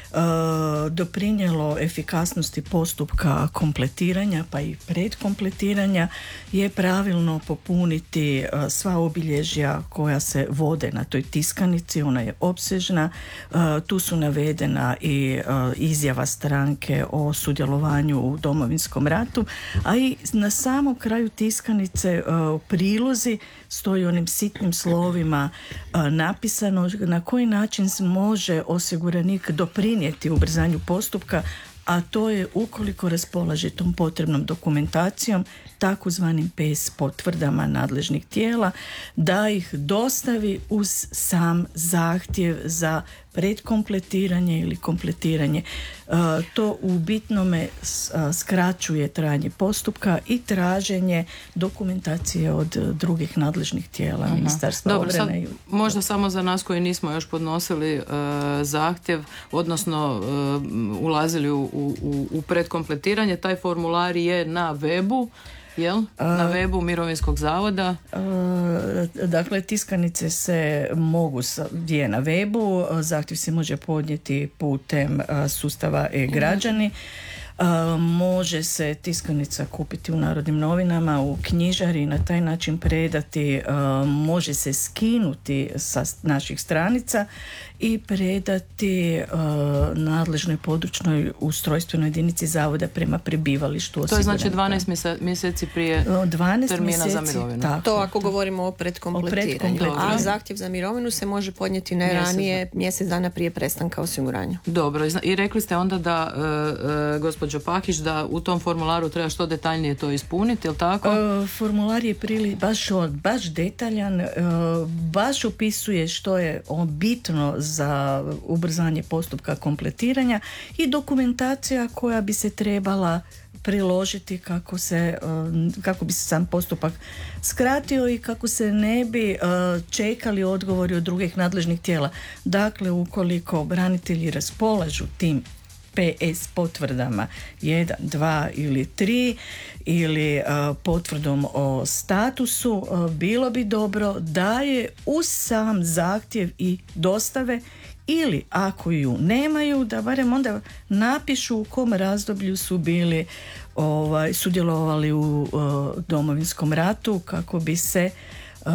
doprinijelo efikasnosti postupka kompletiranja pa i predkompletiranja je pravilno popuniti sva obilježja koja se vode na toj tiskanici. Ona je opsežna, tu su navedena i izjava stranke o sudjelovanju u Domovinskom ratu, a i na samom kraju tiskanice u prilozi stoji onim sitnim slovima napisano na koji način može osiguranik doprinijeti ubrzanju postupka, a to je ukoliko raspolaže tom potrebnom dokumentacijom, takozvanim P S potvrdama nadležnih tijela, da ih dostavi uz sam zahtjev za predkompletiranje ili kompletiranje. E, to u bitnome skraćuje trajanje postupka i traženje dokumentacije od drugih nadležnih tijela, uh-huh. Ministarstva Dobro, obrane. Sad, možda samo za nas koji nismo još podnosili uh, zahtjev, odnosno uh, ulazili u, u, u predkompletiranje, taj formular je na webu. Jel? Na webu Mirovinskog zavoda? Dakle, tiskanice se mogu, je na webu, zahtjev se može podnijeti putem sustava e-građani. Može se tiskanica kupiti u Narodnim novinama, u knjižari i na taj način predati, može se skinuti sa naših stranica i predati nadležnoj područnoj ustrojstvenoj jedinici zavoda prema prebivalištu osiguranika. To je znači dvanaest mjeseci prije termina za mirovinu. Tako. To ako govorimo o predkompletiranju. A zahtjev za mirovinu se može podnijeti najranije mjesec dana prije prestanka osiguranja. Dobro, i rekli ste onda da uh, uh, gospođo Pakić, da u tom formularu treba što detaljnije to ispuniti, jel tako? Uh, formular je prili, baš, baš detaljan, uh, baš opisuje što je bitno za ubrzanje postupka kompletiranja i dokumentacija koja bi se trebala priložiti kako se, kako bi se sam postupak skratio i kako se ne bi čekali odgovori od drugih nadležnih tijela. Dakle, ukoliko branitelji raspolažu tim P S potvrdama jedan, dva ili tri ili uh, potvrdom o statusu, uh, bilo bi dobro da je uz sam zahtjev i dostave, ili ako ju nemaju da barem onda napišu u kom razdoblju su bili ovaj, sudjelovali u uh, Domovinskom ratu kako bi se Uh,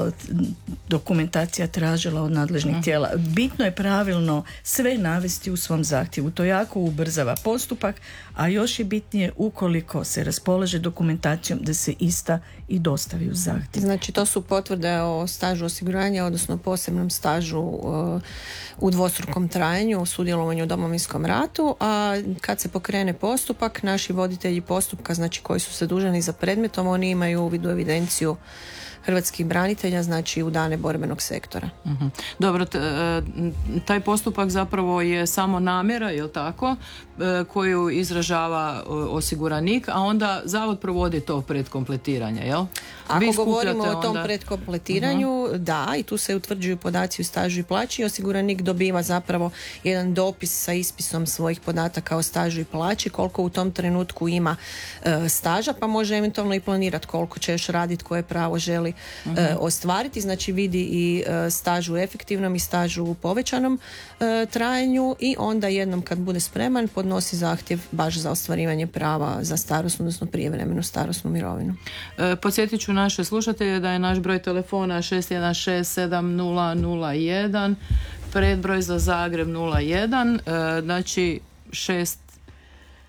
dokumentacija tražila od nadležnih tijela. Bitno je pravilno sve navesti u svom zahtjevu. To jako ubrzava postupak, a još je bitnije ukoliko se raspolaže dokumentacijom da se ista i dostavi u zahtjev. Znači to su potvrde o stažu osiguranja, odnosno posebnom stažu uh, u dvostrukom trajanju, o sudjelovanju u Domovinskom ratu, a kad se pokrene postupak, naši voditelji postupka, znači koji su zaduženi za predmetom, oni imaju uvid u evidenciju hrvatskih branitelja, znači u dane borbenog sektora. Uh-huh. Dobro, t- taj postupak zapravo je samo namjera, jel tako, koju izražava osiguranik, a onda zavod provodi to predkompletiranje, jel? Ako govorimo o tom onda predkompletiranju, uh-huh. da, i tu se utvrđuju podaci u stažu i plaći i osiguranik dobiva zapravo jedan dopis sa ispisom svojih podataka o stažu i plaći, koliko u tom trenutku ima e, staža, pa može eventualno i planirati koliko će još raditi, koje pravo želi uh-huh. e, ostvariti, znači vidi i e, staž u efektivnom i stažu u povećanom e, trajanju i onda jednom kad bude spreman podnosi zahtjev baš za ostvarivanje prava za starosnu, odnosno prijevremenu starosnu mirovinu. E, podsjetit ću naše slušatelje da je naš broj telefona šest jedan šest sedam nula nula jedan, predbroj za Zagreb nula jedan, e, znači šest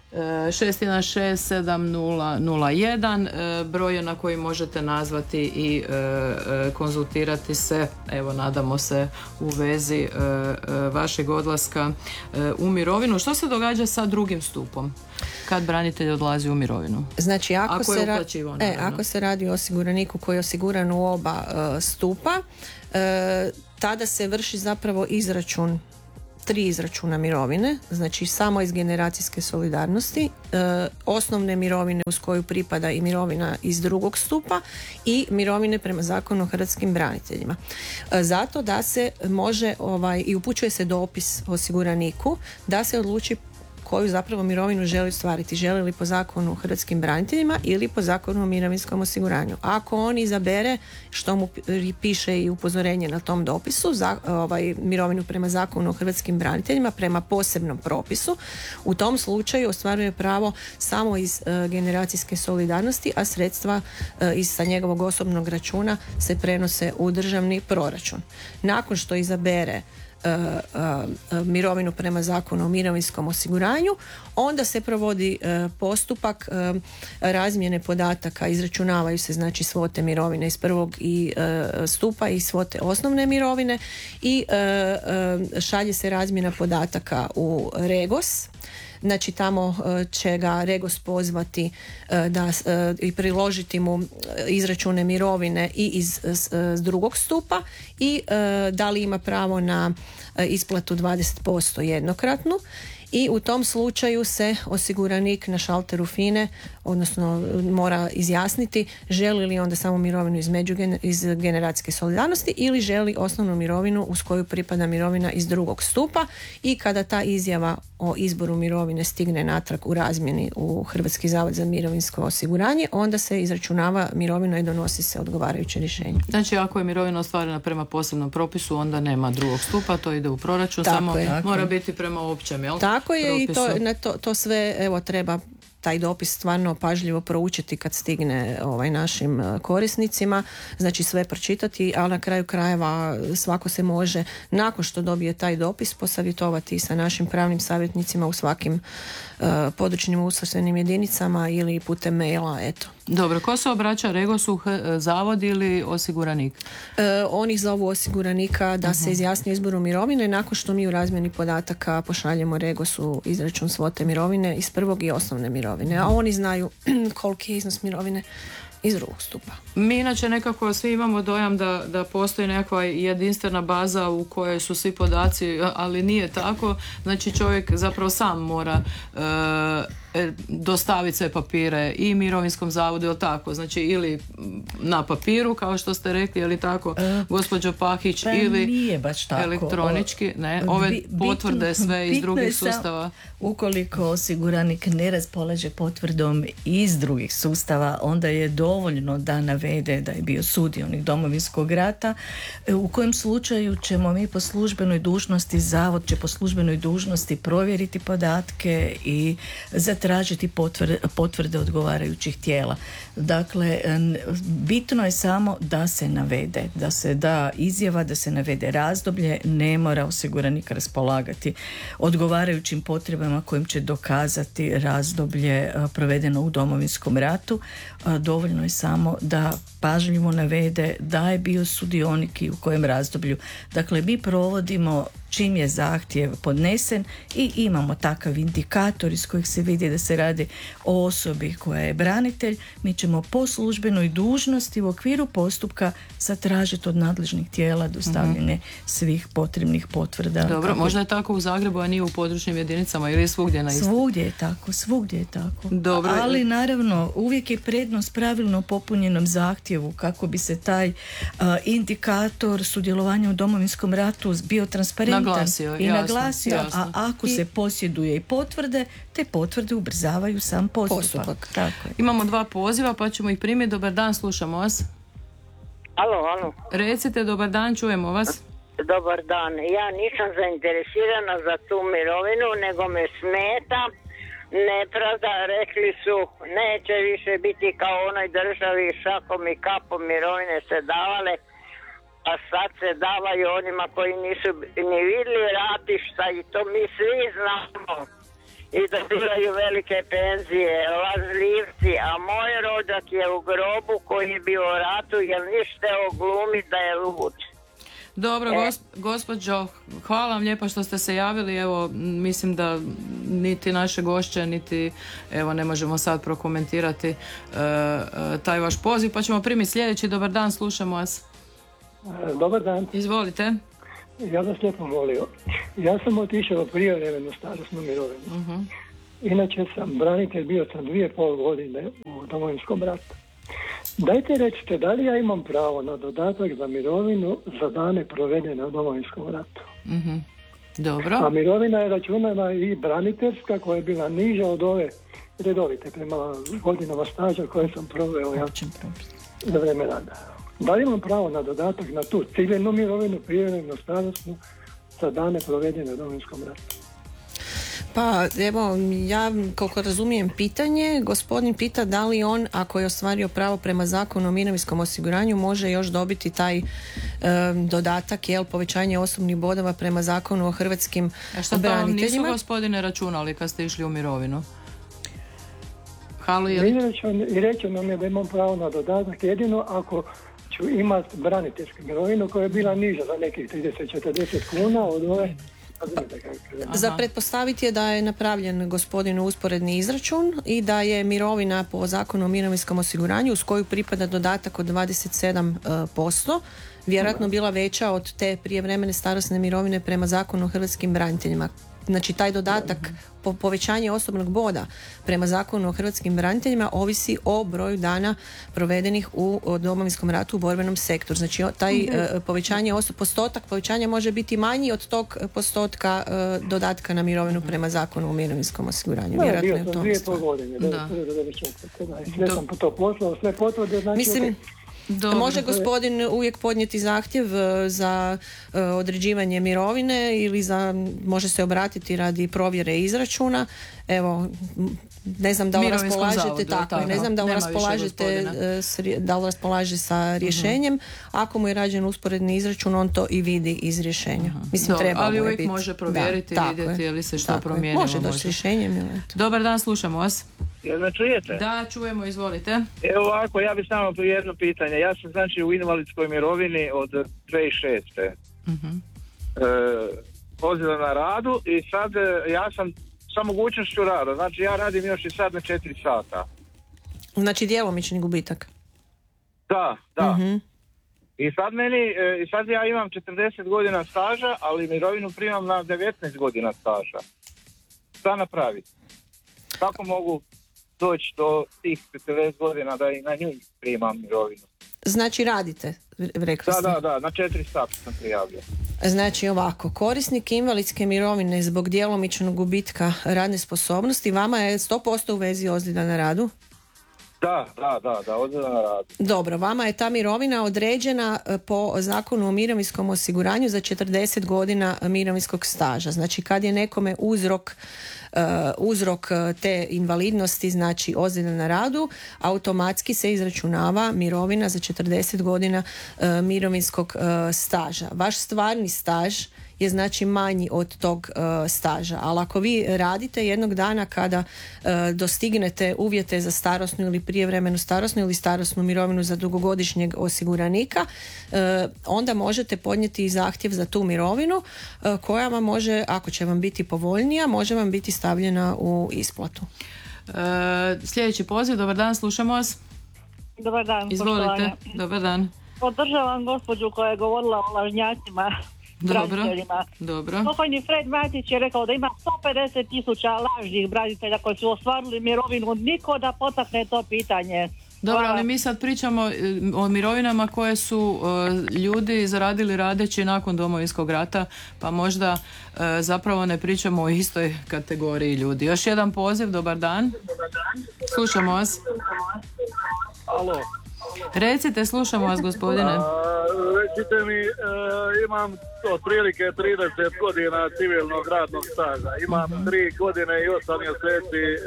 šest jedan šest sedam nula nula jedan, broj je na koji možete nazvati i konzultirati se, evo nadamo se, u vezi vašeg odlaska u mirovinu. Što se događa sa drugim stupom kad branitelj odlazi u mirovinu? Znači ako, ako, se, ra- e, ako se radi o osiguraniku koji je osiguran u oba uh, stupa, uh, tada se vrši zapravo izračun tri izračuna mirovine, znači samo iz generacijske solidarnosti, e, osnovne mirovine uz koju pripada i mirovina iz drugog stupa i mirovine prema zakonu o hrvatskim braniteljima. E, zato da se može, ovaj, i upućuje se dopis osiguraniku da se odluči koju zapravo mirovinu želi ostvariti. Želi li po zakonu o hrvatskim braniteljima ili po zakonu o mirovinskom osiguranju. Ako on izabere, što mu piše i upozorenje na tom dopisu, za, ovaj, mirovinu prema zakonu o hrvatskim braniteljima, prema posebnom propisu, u tom slučaju ostvaruje pravo samo iz uh, generacijske solidarnosti, a sredstva uh, iz sa njegovog osobnog računa se prenose u državni proračun. Nakon što izabere Uh, uh, mirovinu prema zakonu o mirovinskom osiguranju, onda se provodi uh, postupak uh, razmjene podataka, izračunavaju se znači svote mirovine iz prvog i uh, stupa i svote osnovne mirovine i uh, uh, šalje se razmjena podataka u REGOS. Znači tamo će ga REGOS pozvati da i priložiti mu izračune mirovine i iz drugog stupa i da li ima pravo na isplatu dvadeset posto jednokratnu. I u tom slučaju se osiguranik na šalteru FINE, odnosno mora izjasniti želi li onda samo mirovinu iz, međugener- iz generacijske solidarnosti ili želi osnovnu mirovinu uz koju pripada mirovina iz drugog stupa, i kada ta izjava o izboru mirovine stigne natrag u razmjeni u Hrvatski zavod za mirovinsko osiguranje, onda se izračunava mirovina i donosi se odgovarajuće rješenje. Znači ako je mirovina ostvarena prema posebnom propisu, onda nema drugog stupa, to ide u proračun, tako samo je, mora tako. biti prema općem, jel? Tako je propisu. I to, na to, to sve evo treba taj dopis stvarno pažljivo proučiti kad stigne ovaj, našim korisnicima, znači sve pročitati, ali na kraju krajeva svako se može nakon što dobije taj dopis posavjetovati sa našim pravnim savjetnicima u svakim uh, područnim ustrojstvenim jedinicama ili putem maila, eto. Dobro, ko se obraća REGOS-u, zavod ili osiguranik? E, oni zovu osiguranika da uh-huh. se izjasni o izboru mirovine nakon što mi u razmjeni podataka pošaljemo REGOS-u izračun svote mirovine iz prvog i osnovne mirovine, a oni znaju koliki je iznos mirovine iz drugog stupa. Mi inače nekako svi imamo dojam da, da postoji nekakva jedinstvena baza u kojoj su svi podaci, ali nije tako. Znači čovjek zapravo sam mora e, dostaviti sve papire i mirovinskom zavodu, ili tako? Znači ili na papiru, kao što ste rekli, ili tako, e, gospođo Pahić, pa ili nije baš tako. Elektronički, ne, ove Bi, potvrde bitno, sve iz drugih sustava. Ukoliko osiguranik ne raspolaže potvrdom iz drugih sustava, onda je dovoljno da navede da je bio sudionik Domovinskog rata, u kojem slučaju ćemo mi po službenoj dužnosti, zavod će po službenoj dužnosti provjeriti podatke i zatražiti potvrde, potvrde odgovarajućih tijela. Dakle, bitno je samo da se navede, da se da izjava, da se navede razdoblje, ne mora osiguranik raspolagati odgovarajućim potrebama kojim će dokazati razdoblje provedeno u Domovinskom ratu. Dovoljno je samo da pažljivo navede da je bio sudionik i u kojem razdoblju. Dakle, mi provodimo čim je zahtjev podnesen i imamo takav indikator iz kojeg se vidi da se radi o osobi koja je branitelj. Mi ćemo po službenoj dužnosti u okviru postupka zatražiti od nadležnih tijela dostavljanje mm-hmm. svih potrebnih potvrda. Dobro, kako... možda je tako u Zagrebu, a nije u područnim jedinicama, ili je svugdje na isto? Svugdje je tako, svugdje je tako. Dobro. Ali naravno, uvijek je prednost pravilno popunjenom zahtjevu kako bi se taj uh, indikator sudjelovanja u Domovinskom ratu bio transparentan naglasio, i jasno, naglasio, jasno. a ako I... se posjeduje i potvrde, te potvrde ubrzavaju sam postupak. postupak. Tako je. Imamo dva poziva, pa ćemo ih primiti. Dobar dan, slušamo vas. Alo, alo. Recite, dobar dan, čujemo vas. Dobar dan. Ja nisam zainteresirana za tu mirovinu, nego me smeta nepravda. Rekli su neće više biti kao u onoj državi, šakom i kapom mirovine se davale, a sad se davaju onima koji nisu ni vidjeli ratišta, i to mi svi znamo. i dobivaju velike penzije, lažljivci, a moj rođak je u grobu koji je bio u ratu jer ništa oglumi da je lud. Dobro, gos, gospođo, hvala vam lijepo što ste se javili. Evo, mislim da niti naše gošće, niti evo ne možemo sad prokomentirati uh, uh, taj vaš poziv, pa ćemo primiti sljedeći. Dobar dan, slušamo vas. Dobar dan. Izvolite. Ja vas lijepo molio. Ja sam otišao prijevremenu starosnu mirovinu. Uh-huh. Inače sam branitelj, bio sam dvije pol godine u Domovinskom ratu. Dajte recite, da li ja imam pravo na dodatak za mirovinu za dane provedene u Domovinskom ratu? Uh-huh. Dobro. A mirovina je računana i braniteljska koja je bila niža od ove redovite prema godinama staža koje sam proveo ja za vreme rada. Da li imam pravo na dodatak na tu ciljenu mirovinu, prijevremenu starosnu za dane provedene u Domovinskom ratu? Pa evo, ja koliko razumijem pitanje, gospodin pita da li on, ako je ostvario pravo prema zakonu o mirovinskom osiguranju, može još dobiti taj um, dodatak, jel, povećanje osobnih bodova prema zakonu o hrvatskim braniteljima. A što to vam nisu, gospodine, računali kad ste išli u mirovinu? Halo, je li... I rečeno mi je da imam pravo na dodatak jedino ako ću imati braniteljsku mirovinu koja je bila niža za nekih trideset do četrdeset kuna od ove. Za pretpostaviti je da je napravljen gospodinu usporedni izračun i da je mirovina po zakonu o mirovinskom osiguranju uz koju pripada dodatak od dvadeset sedam posto vjerojatno bila veća od te prijevremene starosne mirovine prema zakonu o hrvatskim braniteljima. Znači taj dodatak po povećanje osobnog boda prema zakonu o hrvatskim braniteljima ovisi o broju dana provedenih u Domovinskom ratu u borbenom sektoru. Znači taj mm-hmm. povećanje oso, postotak povećanja može biti manji od tog postotka uh, dodatka na mirovinu prema zakonu o mirovinskom osiguranju. Da, bio sam dvije pol godine. Da. Da. Sve sam po to poslao, sve potvrde. Znači, mislim, Dobro. Može gospodin uvijek podnijeti zahtjev za uh, određivanje mirovine ili za, može se obratiti radi provjere izračuna. Evo, ne znam da li raspolažete zavodu, tako, tako, ne znam da li raspolažete da li raspolaže sa rješenjem. Uh-huh. Ako mu je rađen usporedni izračun, on to i vidi iz rješenja. Uh-huh. Mislim, Do, treba ali uvijek biti. može provjeriti i vidjeti je li se što promijenilo. Može doći s rješenjem. Ili Dobar dan, slušamo vas. Jel me čujete? Da, čujemo, izvolite. Evo ovako, ja bih samo jedno pitanje. Ja sam znači u invalidskoj mirovini od dvije tisuće šeste. Uh-huh. E, pozivam na radu i sad ja sam sa mogućnošću rada. Znači ja radim još i sad na četiri sata. Znači djelomični gubitak? Da, da. Uh-huh. I sad meni, i sad ja imam četrdeset godina staža, ali mirovinu primam na devetnaest godina staža. Šta napraviti? Kako mogu doći do tih četrdeset godina da i na nju primam mirovinu? Znači radite, rekli ste? Da, da, da, na četiri sata sam prijavio. Znači ovako, korisnik invalidske mirovine zbog djelomičnog gubitka radne sposobnosti, vama je sto posto u vezi ozljeda na radu? Da, da, da, da, ozljeda na radu. Dobro, vama je ta mirovina određena po zakonu o mirovinskom osiguranju za četrdeset godina mirovinskog staža. Znači kad je nekome uzrok Uh, uzrok te invalidnosti, znači ozljeda na radu, automatski se izračunava mirovina za četrdeset godina uh, mirovinskog uh, staža. Vaš stvarni staž je znači manji od tog uh, staža, ali ako vi radite jednog dana kada uh, dostignete uvjete za starosnu ili prijevremenu starosnu ili starosnu mirovinu za dugogodišnjeg osiguranika, uh, onda možete podnijeti i zahtjev za tu mirovinu uh, koja vam može, ako će vam biti povoljnija, može vam biti stavljena u isplatu. Uh, sljedeći poziv, dobar dan, slušamo vas. Dobar dan, izvolite. Poštovanje. Dobar dan. Podržavam gospođu koja je govorila o lažnjacima. Dobro, dobro. Pokojni Fred Matić je rekao da ima sto pedeset tisuća lažnih branitelja koji su ostvarili mirovinu. Niko da potakne to pitanje. Dobro, ali mi sad pričamo o mirovinama koje su uh, ljudi zaradili radeći nakon Domovinskog rata, pa možda uh, zapravo ne pričamo o istoj kategoriji ljudi. Još jedan poziv, dobar dan. Slušamo vas. Alo. Recite, slušamo vas, gospodine. A, recite mi, e, imam otprilike trideset godina civilnog radnog staža. Imam uh-huh. tri godine i osam mjeseci e,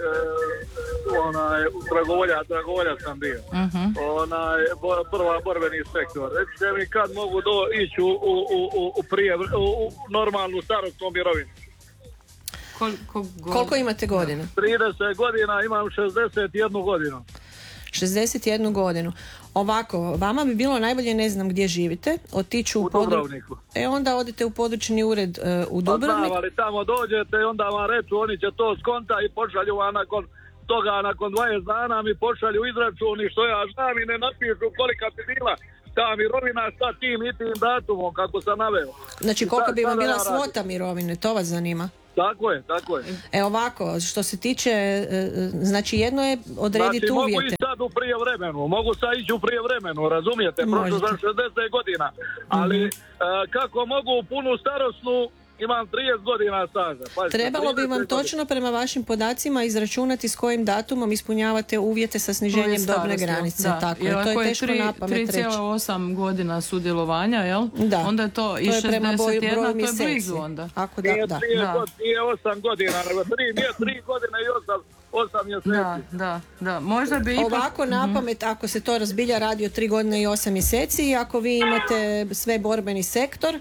onaj, dragovolja, dragovolja sam bio. Uh-huh. Onaj, bo, prva borbeni sektor. Recite mi kad mogu do, ići u, u, u, u, prije, u, u normalnu starosnu mirovinu. Koliko, Koliko imate godina? trideset godina, imam šezdeset jednu godinu. šezdeset jednu godinu. Ovako, vama bi bilo najbolje, ne znam gdje živite, otići u, u Dubrovniku. E onda odite u područni ured uh, u Dubrovnik. Pa znam, ali tamo dođete i onda vam reću, oni će to skonta i pošalju vam nakon toga, nakon dvadeset dana mi pošalju izračun i što ja znam i ne napišu kolika bi bila ta mirovina sa tim i tim datumom kako sam naveo. Znači koliko bi vam bila ja svota mirovine, to vas zanima? Tako je, tako je. E ovako, što se tiče, znači jedno je odrediti znači, uvjete. Mogu ići sad u prijevremenu, mogu sad ići u prijevremenu, razumijete, prošlo sam šezdeset godina, ali mm-hmm. uh, kako mogu u punu starosnu, imam trideset godina staža. Pažite, trebalo bi vam točno prema vašim podacima izračunati s kojim datumom ispunjavate uvjete sa sniženjem dobne granice. Da. Tako je, to je teško napamet reći. tri zarez osam godina sudjelovanja, jel? Da. Onda je to, to i šezdeset jedna, to je blizu onda. Ako da, nije, da. Nije, da. nije osam godina, nego tri, nije tri godine i osam, osam mjeseci. Da, da, da. Možda bi ipak... Ovako napamet, ako se to razbilja, radi o tri godine i osam mjeseci i ako vi imate sve borbeni sektor,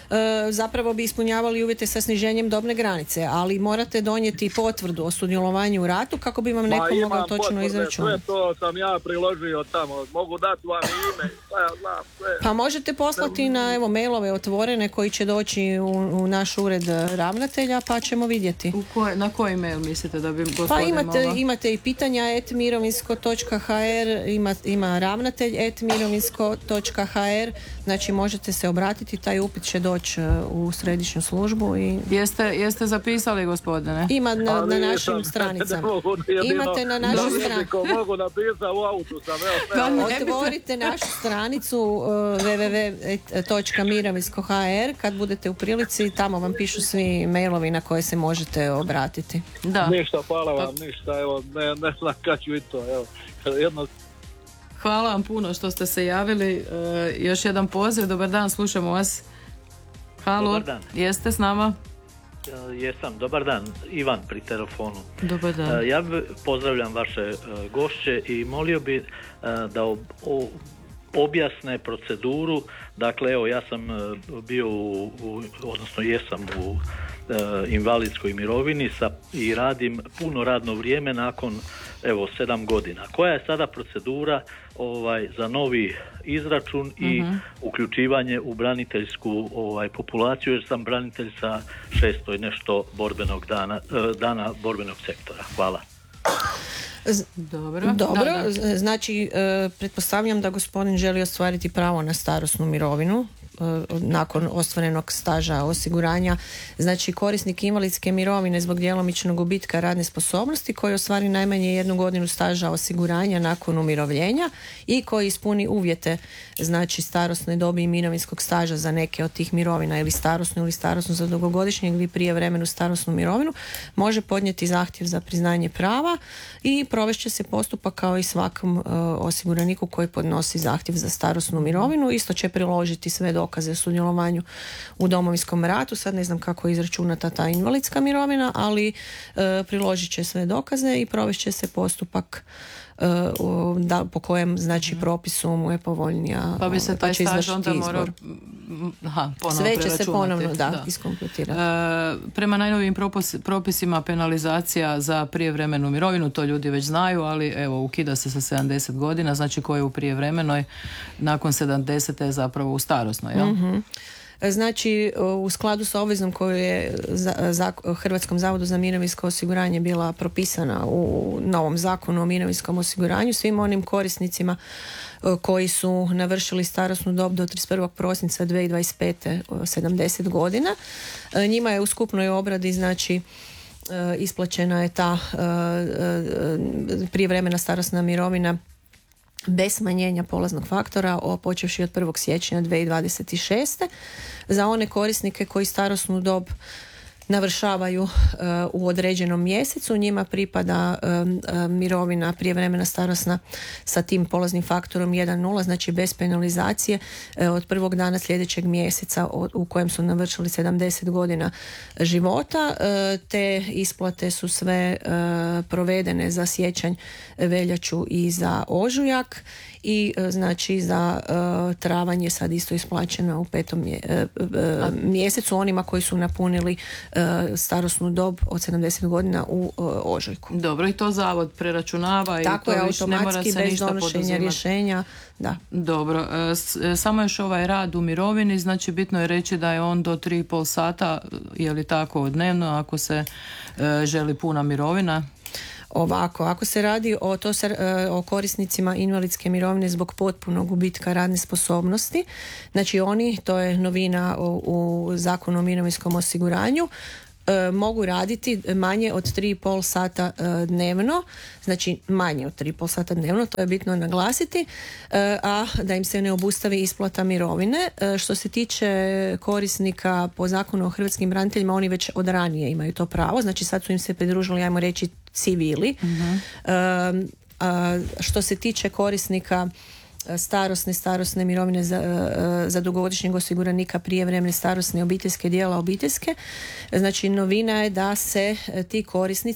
zapravo bi ispunjavali uvjete sa sniženjem dobne granice, ali morate donijeti potvrdu o sudjelovanju u ratu kako bi vam neko mogao točno izračunati. Sve to sam ja priložio tamo, mogu dati vam ime, šta ja znam, sve. Pa možete poslati na evo mailove otvorene koji će doći u, u naš ured ravnatelja, pa ćemo vidjeti. U koje, na koji mail mislite da bi gospodin Pa imate, malo... imate i pitanja et mirovinsko točka ha er, ima, ima ravnatelj et mirovinsko točka ha er, znači možete se obratiti, taj upit će doći u središnju službu i... Jeste, jeste zapisali, gospodine? Ima na, na našim stranicama. Imate na našim stranicama. Mogu napisati u autu sam, evo, otvorite našu stranicu uh, w w w točka mirovinsko točka ha er, kad budete u prilici, tamo vam pišu svi mailovi na koje se možete obratiti. Da. Ništa, hvala vam, ništa, evo, ne, ne znam kad ću i to, evo, jedno... Hvala vam puno što ste se javili. E, još jedan poziv, dobar dan, slušamo vas. Halo, dobar dan. Jeste s nama? E, jesam, dobar dan, Ivan pri telefonu. Dobar dan. E, ja pozdravljam vaše e, gošće i molio bi e, da ob, o, objasne proceduru. Dakle, evo, ja sam e, bio u, u, odnosno jesam u e, invalidskoj mirovini sa, i radim puno radno vrijeme nakon evo sedam godina. Koja je sada procedura ovaj za novi izračun uh-huh. i uključivanje u braniteljsku ovaj populaciju, jer sam branitelj sa šesto i nešto borbenog dana dana borbenog sektora. Hvala. Dobro. Dobro. Da, da. Znači e, pretpostavljam da gospodin želi ostvariti pravo na starosnu mirovinu nakon ostvarenog staža osiguranja. Znači korisnik invalidske mirovine zbog djelomičnog gubitka radne sposobnosti koji ostvari najmanje jednu godinu staža osiguranja nakon umirovljenja i koji ispuni uvjete znači starosne dobi i mirovinskog staža za neke od tih mirovina, ili starosnu ili starosnu za dugogodišnju ili prijevremenu starosnu mirovinu, može podnijeti zahtjev za priznanje prava i provest će se postupak kao i svakom uh, osiguraniku koji podnosi zahtjev za starosnu mirovinu. Isto će priložiti sve dokaze o sudjelovanju u Domovinskom ratu. Sad ne znam kako je izračunata ta invalidska mirovina, ali uh, priložit će sve dokaze i provest će se postupak Uh, da, po kojem znači propisu mu je povoljnija, pa bi se taj pa staž onda morao sve će se ponovno da, da. iskompletirati. E, prema najnovijim propos, propisima penalizacija za prijevremenu mirovinu, to ljudi već znaju, ali evo ukida se sa sedamdeset godina, znači ko je u prijevremenoj nakon sedamdesete je zapravo u starosnoj, jel? Mm-hmm. Znači, u skladu sa obvezom koju je za, za Hrvatskom zavodu za mirovinsko osiguranje bila propisana u novom zakonu o mirovinskom osiguranju, svim onim korisnicima koji su navršili starosnu dob do trideset prvog prosinca dvije tisuće dvadeset pete sedamdeset godina, njima je u skupnoj obradi znači isplaćena je ta prijevremena starosna mirovina bez smanjenja polaznog faktora počevši od prvog siječnja dvije tisuće dvadeset šeste. Za one korisnike koji starosnu dob navršavaju uh, u određenom mjesecu, njima pripada um, uh, mirovina prijevremena starosna sa tim polaznim faktorom jedan zarez nula, znači bez penalizacije uh, od prvog dana sljedećeg mjeseca od, u kojem su navršili sedamdeset godina života. Uh, te isplate su sve uh, provedene za siječanj, veljaču i za ožujak i uh, znači za uh, travanj je sad isto isplaćeno u petom mje, uh, uh, mjesecu onima koji su napunili uh, starosnu dob od sedamdeset godina u ožujku. Dobro, i to zavod preračunava. Tako i to je, više ne mora se automatski, bez ništa donošenja poduzimati. rješenja. Da. Dobro, samo još ovaj rad u mirovini, znači bitno je reći da je on do tri i pol sata, je li tako, dnevno, ako se želi puna mirovina? Ovako, ako se radi o, to se, o korisnicima invalidske mirovine zbog potpunog gubitka radne sposobnosti, znači oni, to je novina u, u Zakonu o mirovinskom osiguranju, e, mogu raditi manje od tri i pol sata e, dnevno, znači manje od tri i pol sata dnevno, to je bitno naglasiti, e, a da im se ne obustavi isplata mirovine. E, što se tiče korisnika po Zakonu o hrvatskim braniteljima, oni već od ranije imaju to pravo, znači sad su im se pridružili, ajmo reći, civili. Uh-huh. E, a, što se tiče korisnika starosne, starosne mirovine za, za dugogodišnjeg osiguranika, prijevremene starosne, obiteljske, dijela obiteljske. Znači novina je da se ti korisnici